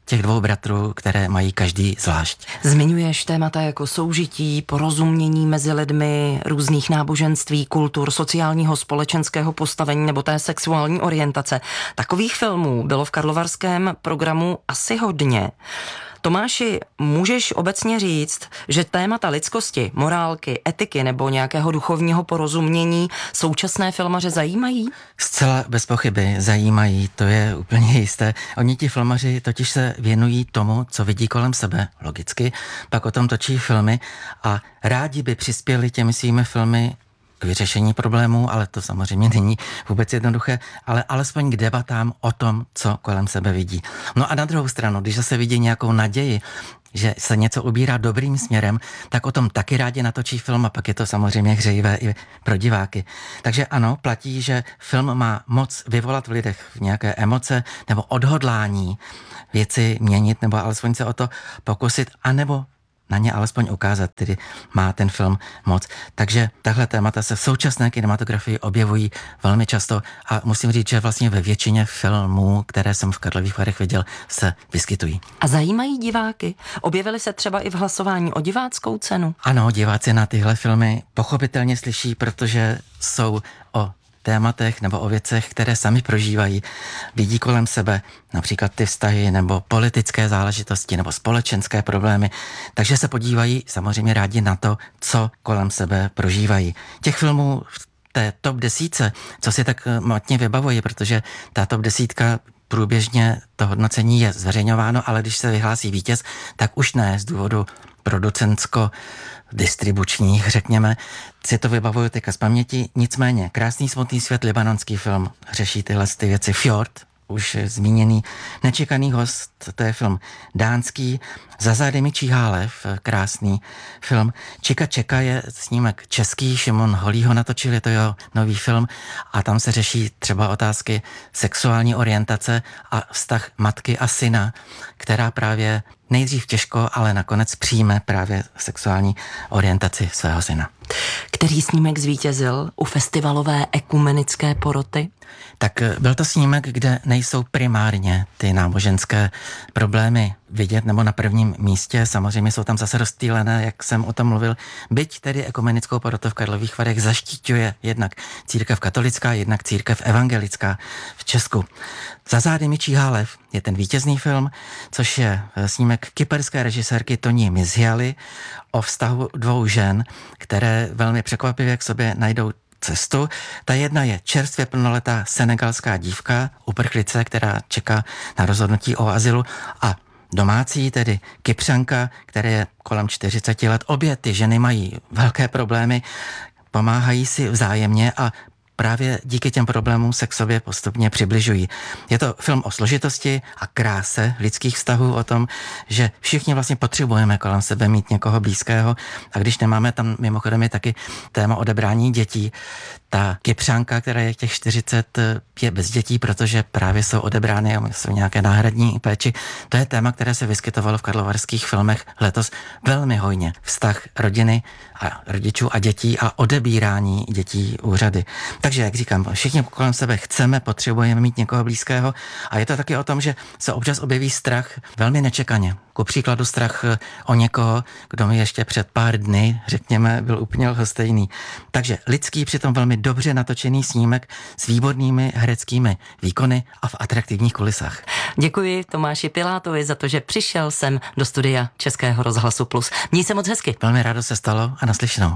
těch dvou bratrů, které mají každý zvlášť. Zmiňuješ témata jako soužití, porozumění mezi lidmi, různých náboženství, kultur, sociálního, společenského postavení nebo té sexuální orientace. Takových filmů bylo v karlovarském programu asi hodně. Tomáši, můžeš obecně říct, že témata lidskosti, morálky, etiky nebo nějakého duchovního porozumění současné filmaře zajímají? Zcela bez pochyby zajímají, to je úplně jisté. Oni ti filmaři totiž se věnují tomu, co vidí kolem sebe, logicky, pak o tom točí filmy a rádi by přispěli těmi svými filmy k vyřešení problémů, ale to samozřejmě není vůbec jednoduché, ale alespoň k debatám o tom, co kolem sebe vidí. No a na druhou stranu, když zase vidí nějakou naději, že se něco ubírá dobrým směrem, tak o tom taky rádi natočí film a pak je to samozřejmě hřejivé i pro diváky. Takže ano, platí, že film má moc vyvolat v lidech nějaké emoce nebo odhodlání věci měnit nebo alespoň se o to pokusit, anebo na ně alespoň ukázat, tedy má ten film moc. Takže tahle témata se v současné kinematografii objevují velmi často a musím říct, že vlastně ve většině filmů, které jsem v Karlových Varech viděl, se vyskytují. A zajímají diváky? Objevily se třeba i v hlasování o diváckou cenu? Ano, diváci na tyhle filmy pochopitelně slyší, protože jsou o tématech nebo o věcech, které sami prožívají, vidí kolem sebe, například ty vztahy nebo politické záležitosti nebo společenské problémy, takže se podívají samozřejmě rádi na to, co kolem sebe prožívají. Těch filmů v té top desítce, co si tak matně vybavují, protože ta top desítka průběžně to hodnocení je zveřejňováno, ale když se vyhlásí vítěz, tak už ne z důvodu producentsko distribučních, řekněme, si to vybavuju teďka z paměti, nicméně Krásný smutný svět, libanonský film, řeší tyhle ty věci. Fjord, už zmíněný Nečekaný host, to je film dánský, Za zády mi Číhálev, krásný film. Čika čeka je snímek český, Šimon Holý ho natočil, je to jeho nový film a tam se řeší třeba otázky sexuální orientace a vztah matky a syna, která právě nejdřív těžko, ale nakonec přijme právě sexuální orientaci svého syna. Který snímek zvítězil u festivalové ekumenické poroty? Tak byl to snímek, kde nejsou primárně ty náboženské problémy vidět nebo na prvním místě. Samozřejmě jsou tam zase rozptýlené, jak jsem o tom mluvil. Byť tedy ekumenickou porotu v Karlových Varech zaštiťuje jednak církev katolická, jednak církev evangelická v Česku. Za zády mi Číhálev je ten vítězný film, což je snímek kyperské režisérky Toni Mizhialy o vztahu dvou žen, které velmi překvapivě k sobě najdou cestu. Ta jedna je čerstvě plnoletá senegalská dívka, uprchlice, která čeká na rozhodnutí o azylu, a domácí, tedy Kypřanka, které je kolem čtyřicet let. Obě ty ženy mají velké problémy, pomáhají si vzájemně a právě díky těm problémům se k sobě postupně přibližují. Je to film o složitosti a kráse lidských vztahů, o tom, že všichni vlastně potřebujeme kolem sebe mít někoho blízkého a když nemáme, tam mimochodem je taky téma odebrání dětí. Ta Kypřanka, která je těch čtyřicet, je bez dětí, protože právě jsou odebrány a jsou nějaké náhradní péči. To je téma, které se vyskytovalo v karlovarských filmech letos velmi hojně. Vztah rodiny a rodičů a dětí a odebírání dětí úřady. Takže, jak říkám, všichni kolem sebe chceme, potřebujeme mít někoho blízkého a je to taky o tom, že se občas objeví strach velmi nečekaně. Ku příkladu strach o někoho, kdo mi ještě před pár dny, řekněme, byl úplně lhostejný. Takže lidský, přitom velmi dobře natočený snímek s výbornými hereckými výkony a v atraktivních kulisách. Děkuji Tomáši Pilátovi za to, že přišel sem do studia Českého rozhlasu Plus. Měj se moc hezky. Velmi rádo se stalo a naslyšenou.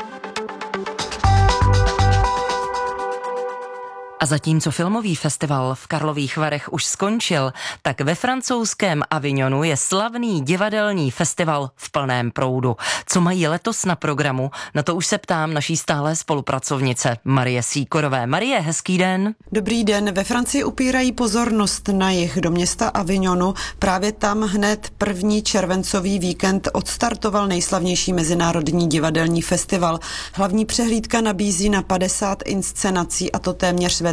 A zatímco filmový festival v Karlových Varech už skončil, tak ve francouzském Avignonu je slavný divadelní festival v plném proudu. Co mají letos na programu, na to už se ptám naší stálé spolupracovnice Marie Síkorové. Marie, hezký den. Dobrý den. Ve Francii upírají pozornost na jih do města Avignonu. Právě tam hned první červencový víkend odstartoval nejslavnější mezinárodní divadelní festival. Hlavní přehlídka nabízí na padesát inscenací, a to téměř ve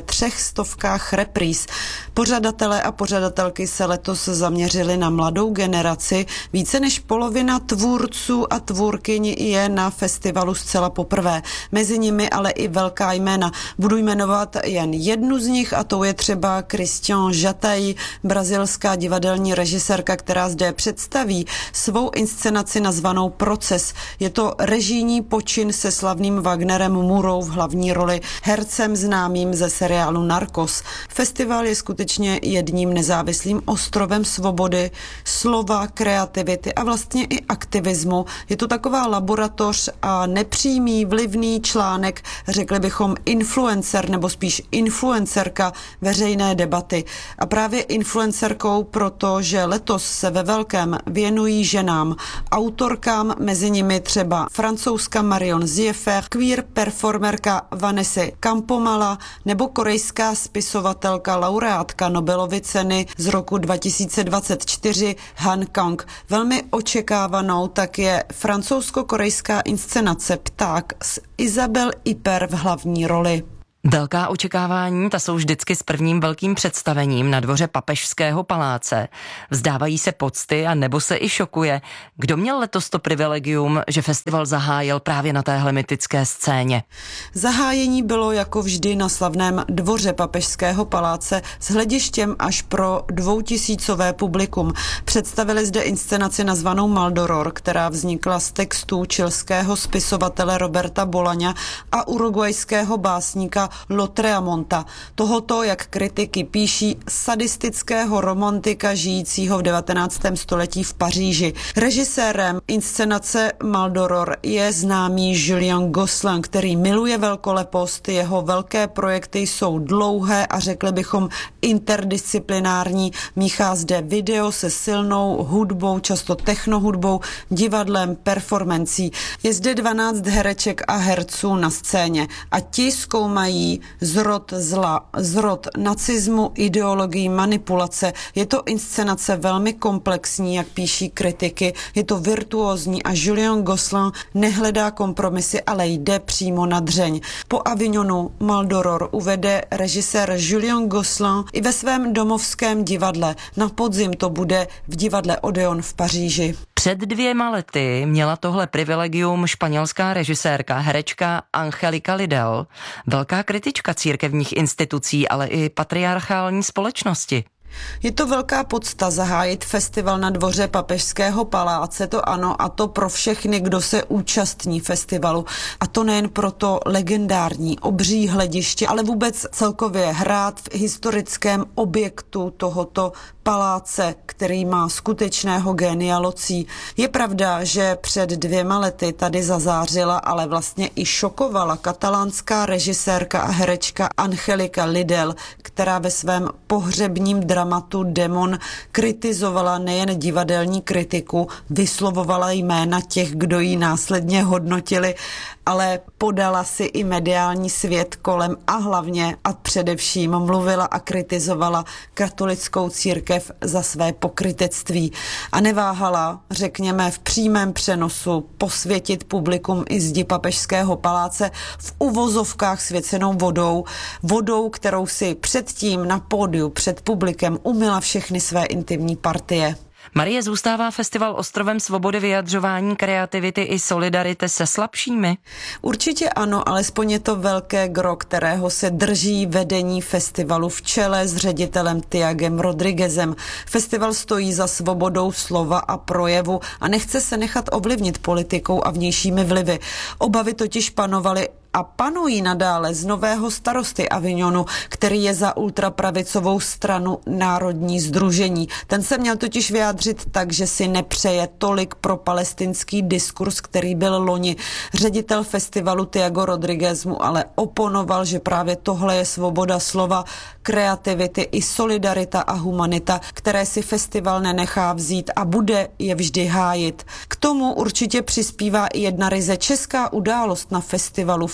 třech stovkách repríz. Pořadatelé a pořadatelky se letos zaměřili na mladou generaci. Více než polovina tvůrců a tvůrkyň je na festivalu zcela poprvé. Mezi nimi ale i velká jména. Budu jmenovat jen jednu z nich a tou je třeba Christian Jataille, brazilská divadelní režisérka, která zde představí svou inscenaci nazvanou Proces. Je to režijní počin se slavným Wagnerem Murou v hlavní roli, hercem známým ze seriálu Narcos. Festival je skutečně jedním nezávislým ostrovem svobody, slova, kreativity a vlastně i aktivismu. Je to taková laboratoř a nepřímý vlivný článek, řekli bychom influencer nebo spíš influencerka veřejné debaty. A právě influencerkou proto, že letos se ve velkém věnují ženám, autorkám, mezi nimi třeba francouzská Marion Ziefer, queer performerka Vanessa Kampomala nebo korejská spisovatelka, laureátka Nobelovy ceny z roku dva tisíce dvacet čtyři Han Kang. Velmi očekávanou tak je francouzsko-korejská inscenace Pták s Isabelle Huppert v hlavní roli. Velká očekávání, ta jsou vždycky s prvním velkým představením na dvoře Papežského paláce. Vzdávají se pocty a nebo se i šokuje. Kdo měl letos to privilegium, že festival zahájil právě na téhle mytické scéně? Zahájení bylo jako vždy na slavném dvoře Papežského paláce s hledištěm až pro dvoutisícové publikum. Představili zde inscenaci nazvanou Maldoror, která vznikla z textů chilského spisovatele Roberta Bolaňa a uruguajského básníka Lotreamonta, tohoto, jak kritiky píší, sadistického romantika žijícího v devatenáctém století v Paříži. Režisérem inscenace Maldoror je známý Julien Gosselin, který miluje velkolepost, jeho velké projekty jsou dlouhé a řekli bychom interdisciplinární, míchá zde video se silnou hudbou, často technohudbou, divadlem, performancí. Je zde dvanáct hereček a herců na scéně a ti zkoumají zrod zla, zrod nacismu, ideologii, manipulace. Je to inscenace velmi komplexní, jak píší kritiky, je to virtuózní a Julien Gosselin nehledá kompromisy, ale jde přímo na dřeň. Po Avignonu Maldoror uvede režisér Julien Gosselin i ve svém domovském divadle. Na podzim to bude v divadle Odeon v Paříži. Před dvěma lety měla tohle privilegium španělská režisérka, herečka Angelika Lidel, velká kritička církevních institucí, ale i patriarchální společnosti. Je to velká podsta zahájit festival na dvoře Papežského paláce, to ano, a to pro všechny, kdo se účastní festivalu. A to nejen pro to legendární obří hlediště, ale vůbec celkově hrát v historickém objektu tohoto paláce, který má skutečného génia locí. Je pravda, že před dvěma lety tady zazářila, ale vlastně i šokovala katalánská režisérka a herečka Angelika Lidel, která ve svém pohřebním dramatu Demon kritizovala nejen divadelní kritiku, vyslovovala jména těch, kdo ji následně hodnotili, ale podala si i mediální svět kolem a hlavně a především mluvila a kritizovala katolickou církev za své pokrytectví a neváhala, řekněme, v přímém přenosu posvětit publikum i zdi Papežského paláce v uvozovkách svěcenou vodou, vodou, kterou si předtím na pódiu před publikem umyla všechny své intimní partie. Marie, zůstává festival ostrovem svobody vyjadřování, kreativity i solidarity se slabšími? Určitě ano, alespoň je to velké gro, kterého se drží vedení festivalu v čele s ředitelem Tiagem Rodriguezem. Festival stojí za svobodou slova a projevu a nechce se nechat ovlivnit politikou a vnějšími vlivy. Obavy totiž panovaly a panují nadále z nového starosty Avignonu, který je za ultrapravicovou stranu Národní sdružení. Ten se měl totiž vyjádřit tak, že si nepřeje tolik pro palestinský diskurs, který byl loni. Ředitel festivalu Tiago Rodriguez mu ale oponoval, že právě tohle je svoboda slova, kreativity i solidarita a humanita, které si festival nenechá vzít a bude je vždy hájit. K tomu určitě přispívá i jedna ryze česká událost na festivalu. V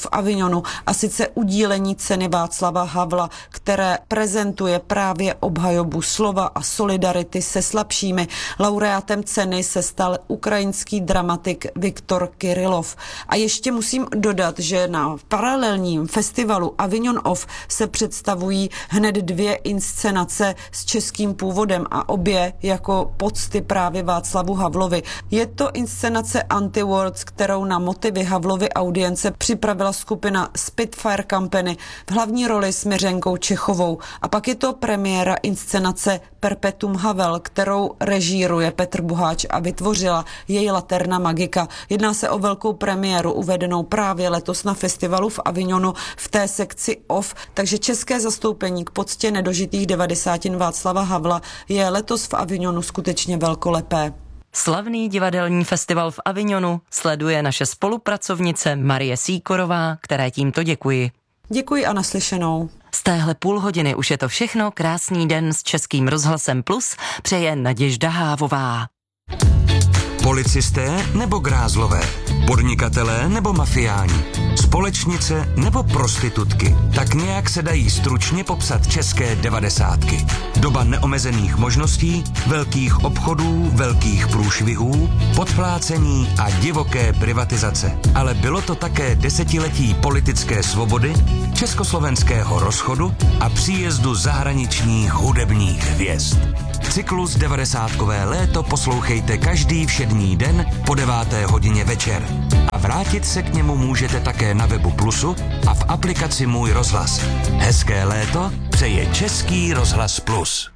Avignonu, a sice udílení ceny Václava Havla, které prezentuje právě obhajobu slova a solidarity se slabšími. Laureátem ceny se stal ukrajinský dramatik Viktor Kirillov. A ještě musím dodat, že na paralelním festivalu Avignon Off se představují hned dvě inscenace s českým původem a obě jako pocty právě Václavu Havlovi. Je to inscenace Anti-Words, kterou na motivy Havlovy audience připravila skupina Spitfire Company v hlavní roli s Miřenkou Čechovou. A pak je to premiéra inscenace Perpetuum Havel, kterou režíruje Petr Boháč a vytvořila její Laterna Magika. Jedná se o velkou premiéru uvedenou právě letos na festivalu v Avignonu v té sekci Off, takže české zastoupení k poctě nedožitých devadesátin Václava Havla je letos v Avignonu skutečně velkolepé. Slavný divadelní festival v Avignonu sleduje naše spolupracovnice Marie Sýkorová, které tímto děkuji. Děkuji a naslyšenou. Z téhle půl hodiny už je to všechno. Krásný den s Českým rozhlasem Plus přeje Naděžda Hávová. Policisté nebo grázlové? Podnikatelé nebo mafiáni? Společnice nebo prostitutky? Tak nějak se dají stručně popsat české devadesátky. Doba neomezených možností, velkých obchodů, velkých průšvihů, podplácení a divoké privatizace. Ale bylo to také desetiletí politické svobody, československého rozchodu a příjezdu zahraničních hudebních hvězd. Cyklus devadesátkové léto poslouchejte každý všední den po deváté hodině večer. A vrátit se k němu můžete také na webu Plusu a v aplikaci Můj rozhlas. Hezké léto přeje Český rozhlas Plus.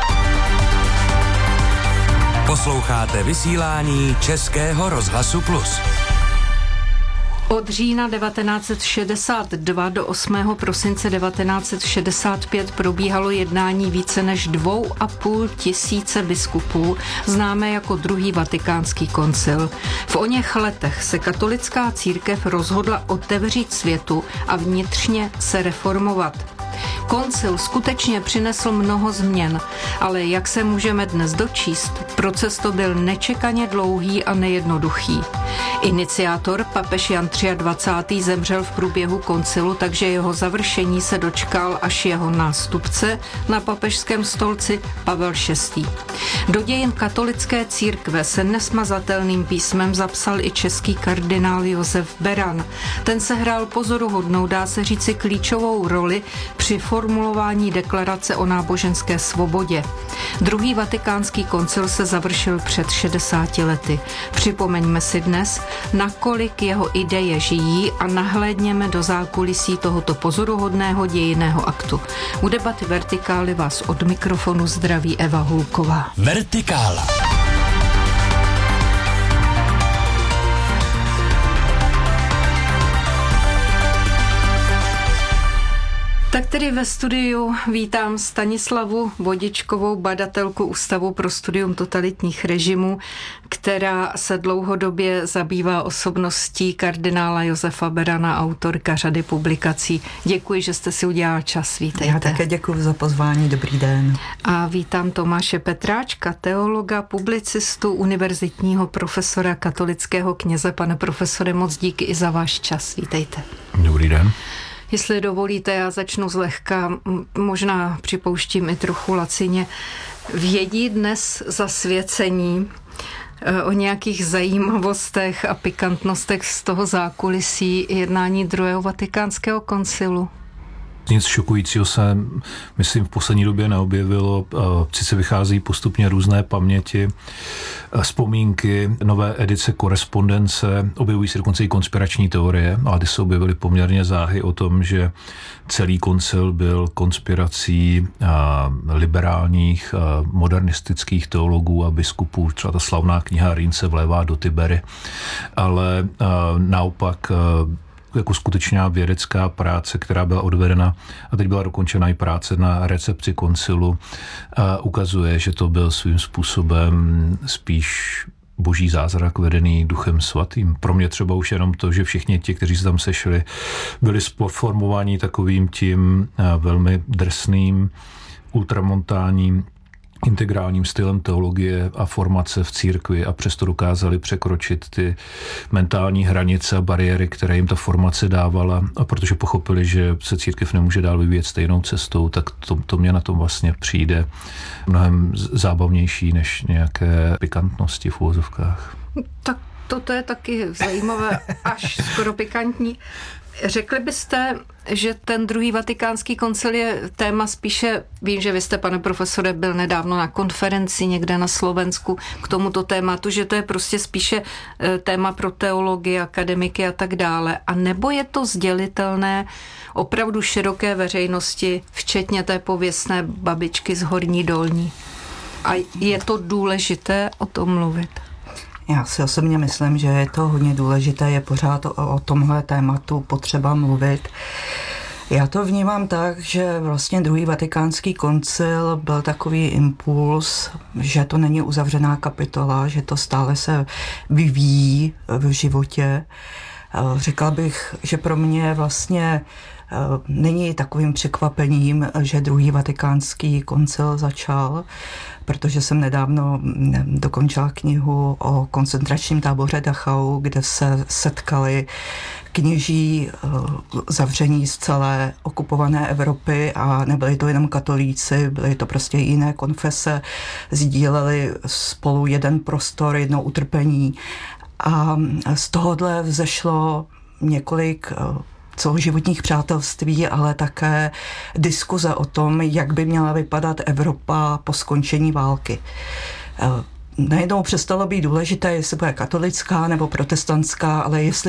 Posloucháte vysílání Českého rozhlasu Plus. Od října devatenáct set šedesát dva do osmého prosince devatenáct set šedesát pět probíhalo jednání více než dvou a půl tisíce biskupů, známé jako druhý vatikánský koncil. V oněch letech se katolická církev rozhodla otevřít světu a vnitřně se reformovat. Koncil skutečně přinesl mnoho změn, ale jak se můžeme dnes dočíst, proces to byl nečekaně dlouhý a nejednoduchý. Iniciátor, papež Jan dvacátý třetí zemřel v průběhu koncilu, takže jeho završení se dočkal až jeho nástupce na papežském stolci Pavel šestý. Do dějin katolické církve se nesmazatelným písmem zapsal i český kardinál Josef Beran. Ten se hrál pozoruhodnou, dá se říci klíčovou roli při formulování deklarace o náboženské svobodě. Druhý vatikánský koncil se završil před šedesáti lety. Připomeňme si dnes, nakolik jeho ideje žijí a nahlédněme do zákulisí tohoto pozoruhodného dějinného aktu. U debaty Vertikály vás od mikrofonu zdraví Eva Hulková. Vertikála. Tak tedy ve studiu vítám Stanislavu Vodičkovou, badatelku Ústavu pro studium totalitních režimů, která se dlouhodobě zabývá osobností kardinála Josefa Berana, autorka řady publikací. Děkuji, že jste si udělala čas. Vítejte. Já také děkuji za pozvání. Dobrý den. A vítám Tomáše Petráčka, teologa, publicistu, univerzitního profesora, katolického kněze. Pane profesore, moc díky i za váš čas. Vítejte. Dobrý den. Jestli dovolíte, já začnu zlehka, možná připouštím i trochu lacině. Vědí dnes zasvěcení o nějakých zajímavostech a pikantnostech z toho zákulisí jednání druhého vatikánského koncilu? Nic šokujícího se, myslím, v poslední době neobjevilo. Sice vychází postupně různé paměti, vzpomínky, nové edice korespondence, objevují se dokonce i konspirační teorie, ale ty se objevily poměrně záhy o tom, že celý koncil byl konspirací liberálních, modernistických teologů a biskupů, třeba ta slavná kniha Rýnce vlévá do Tibery, ale naopak jako skutečná vědecká práce, která byla odvedena a teď byla dokončena i práce na recepci koncilu, ukazuje, že to byl svým způsobem spíš boží zázrak vedený Duchem svatým. Pro mě třeba už jenom to, že všichni ti, kteří se tam sešli, byli formováni takovým tím velmi drsným, ultramontánním integrálním stylem teologie a formace v církvi a přesto dokázali překročit ty mentální hranice a bariéry, které jim ta formace dávala, a protože pochopili, že se církev nemůže dál vyvíjet stejnou cestou, tak to, to mě na tom vlastně přijde mnohem zábavnější než nějaké pikantnosti v uvozovkách. Tak toto je taky zajímavé, až skoro pikantní. Řekli byste, že ten druhý vatikánský koncil je téma spíše, vím, že vy jste, pane profesore, byl nedávno na konferenci někde na Slovensku k tomuto tématu, že to je prostě spíše téma pro teologii, akademiky a tak dále. A nebo je to sdělitelné opravdu široké veřejnosti, včetně té pověstné babičky z Horní Dolní? A je to důležité o tom mluvit? Já si osobně myslím, že je to hodně důležité, je pořád o, o tomhle tématu potřeba mluvit. Já to vnímám tak, že vlastně druhý vatikánský koncil byl takový impuls, že to není uzavřená kapitola, že to stále se vyvíjí v životě. Řekla bych, že pro mě vlastně není takovým překvapením, že druhý vatikánský koncil začal, protože jsem nedávno dokončila knihu o koncentračním táboře Dachau, kde se setkali kněží zavření z celé okupované Evropy a nebyli to jenom katolíci, byly to prostě jiné konfese, sdíleli spolu jeden prostor, jedno utrpení a z tohohle vzešlo několik celoživotních přátelství, ale také diskuze o tom, jak by měla vypadat Evropa po skončení války. Najednou přestalo být důležité, jestli bude katolická nebo protestantská, ale jestli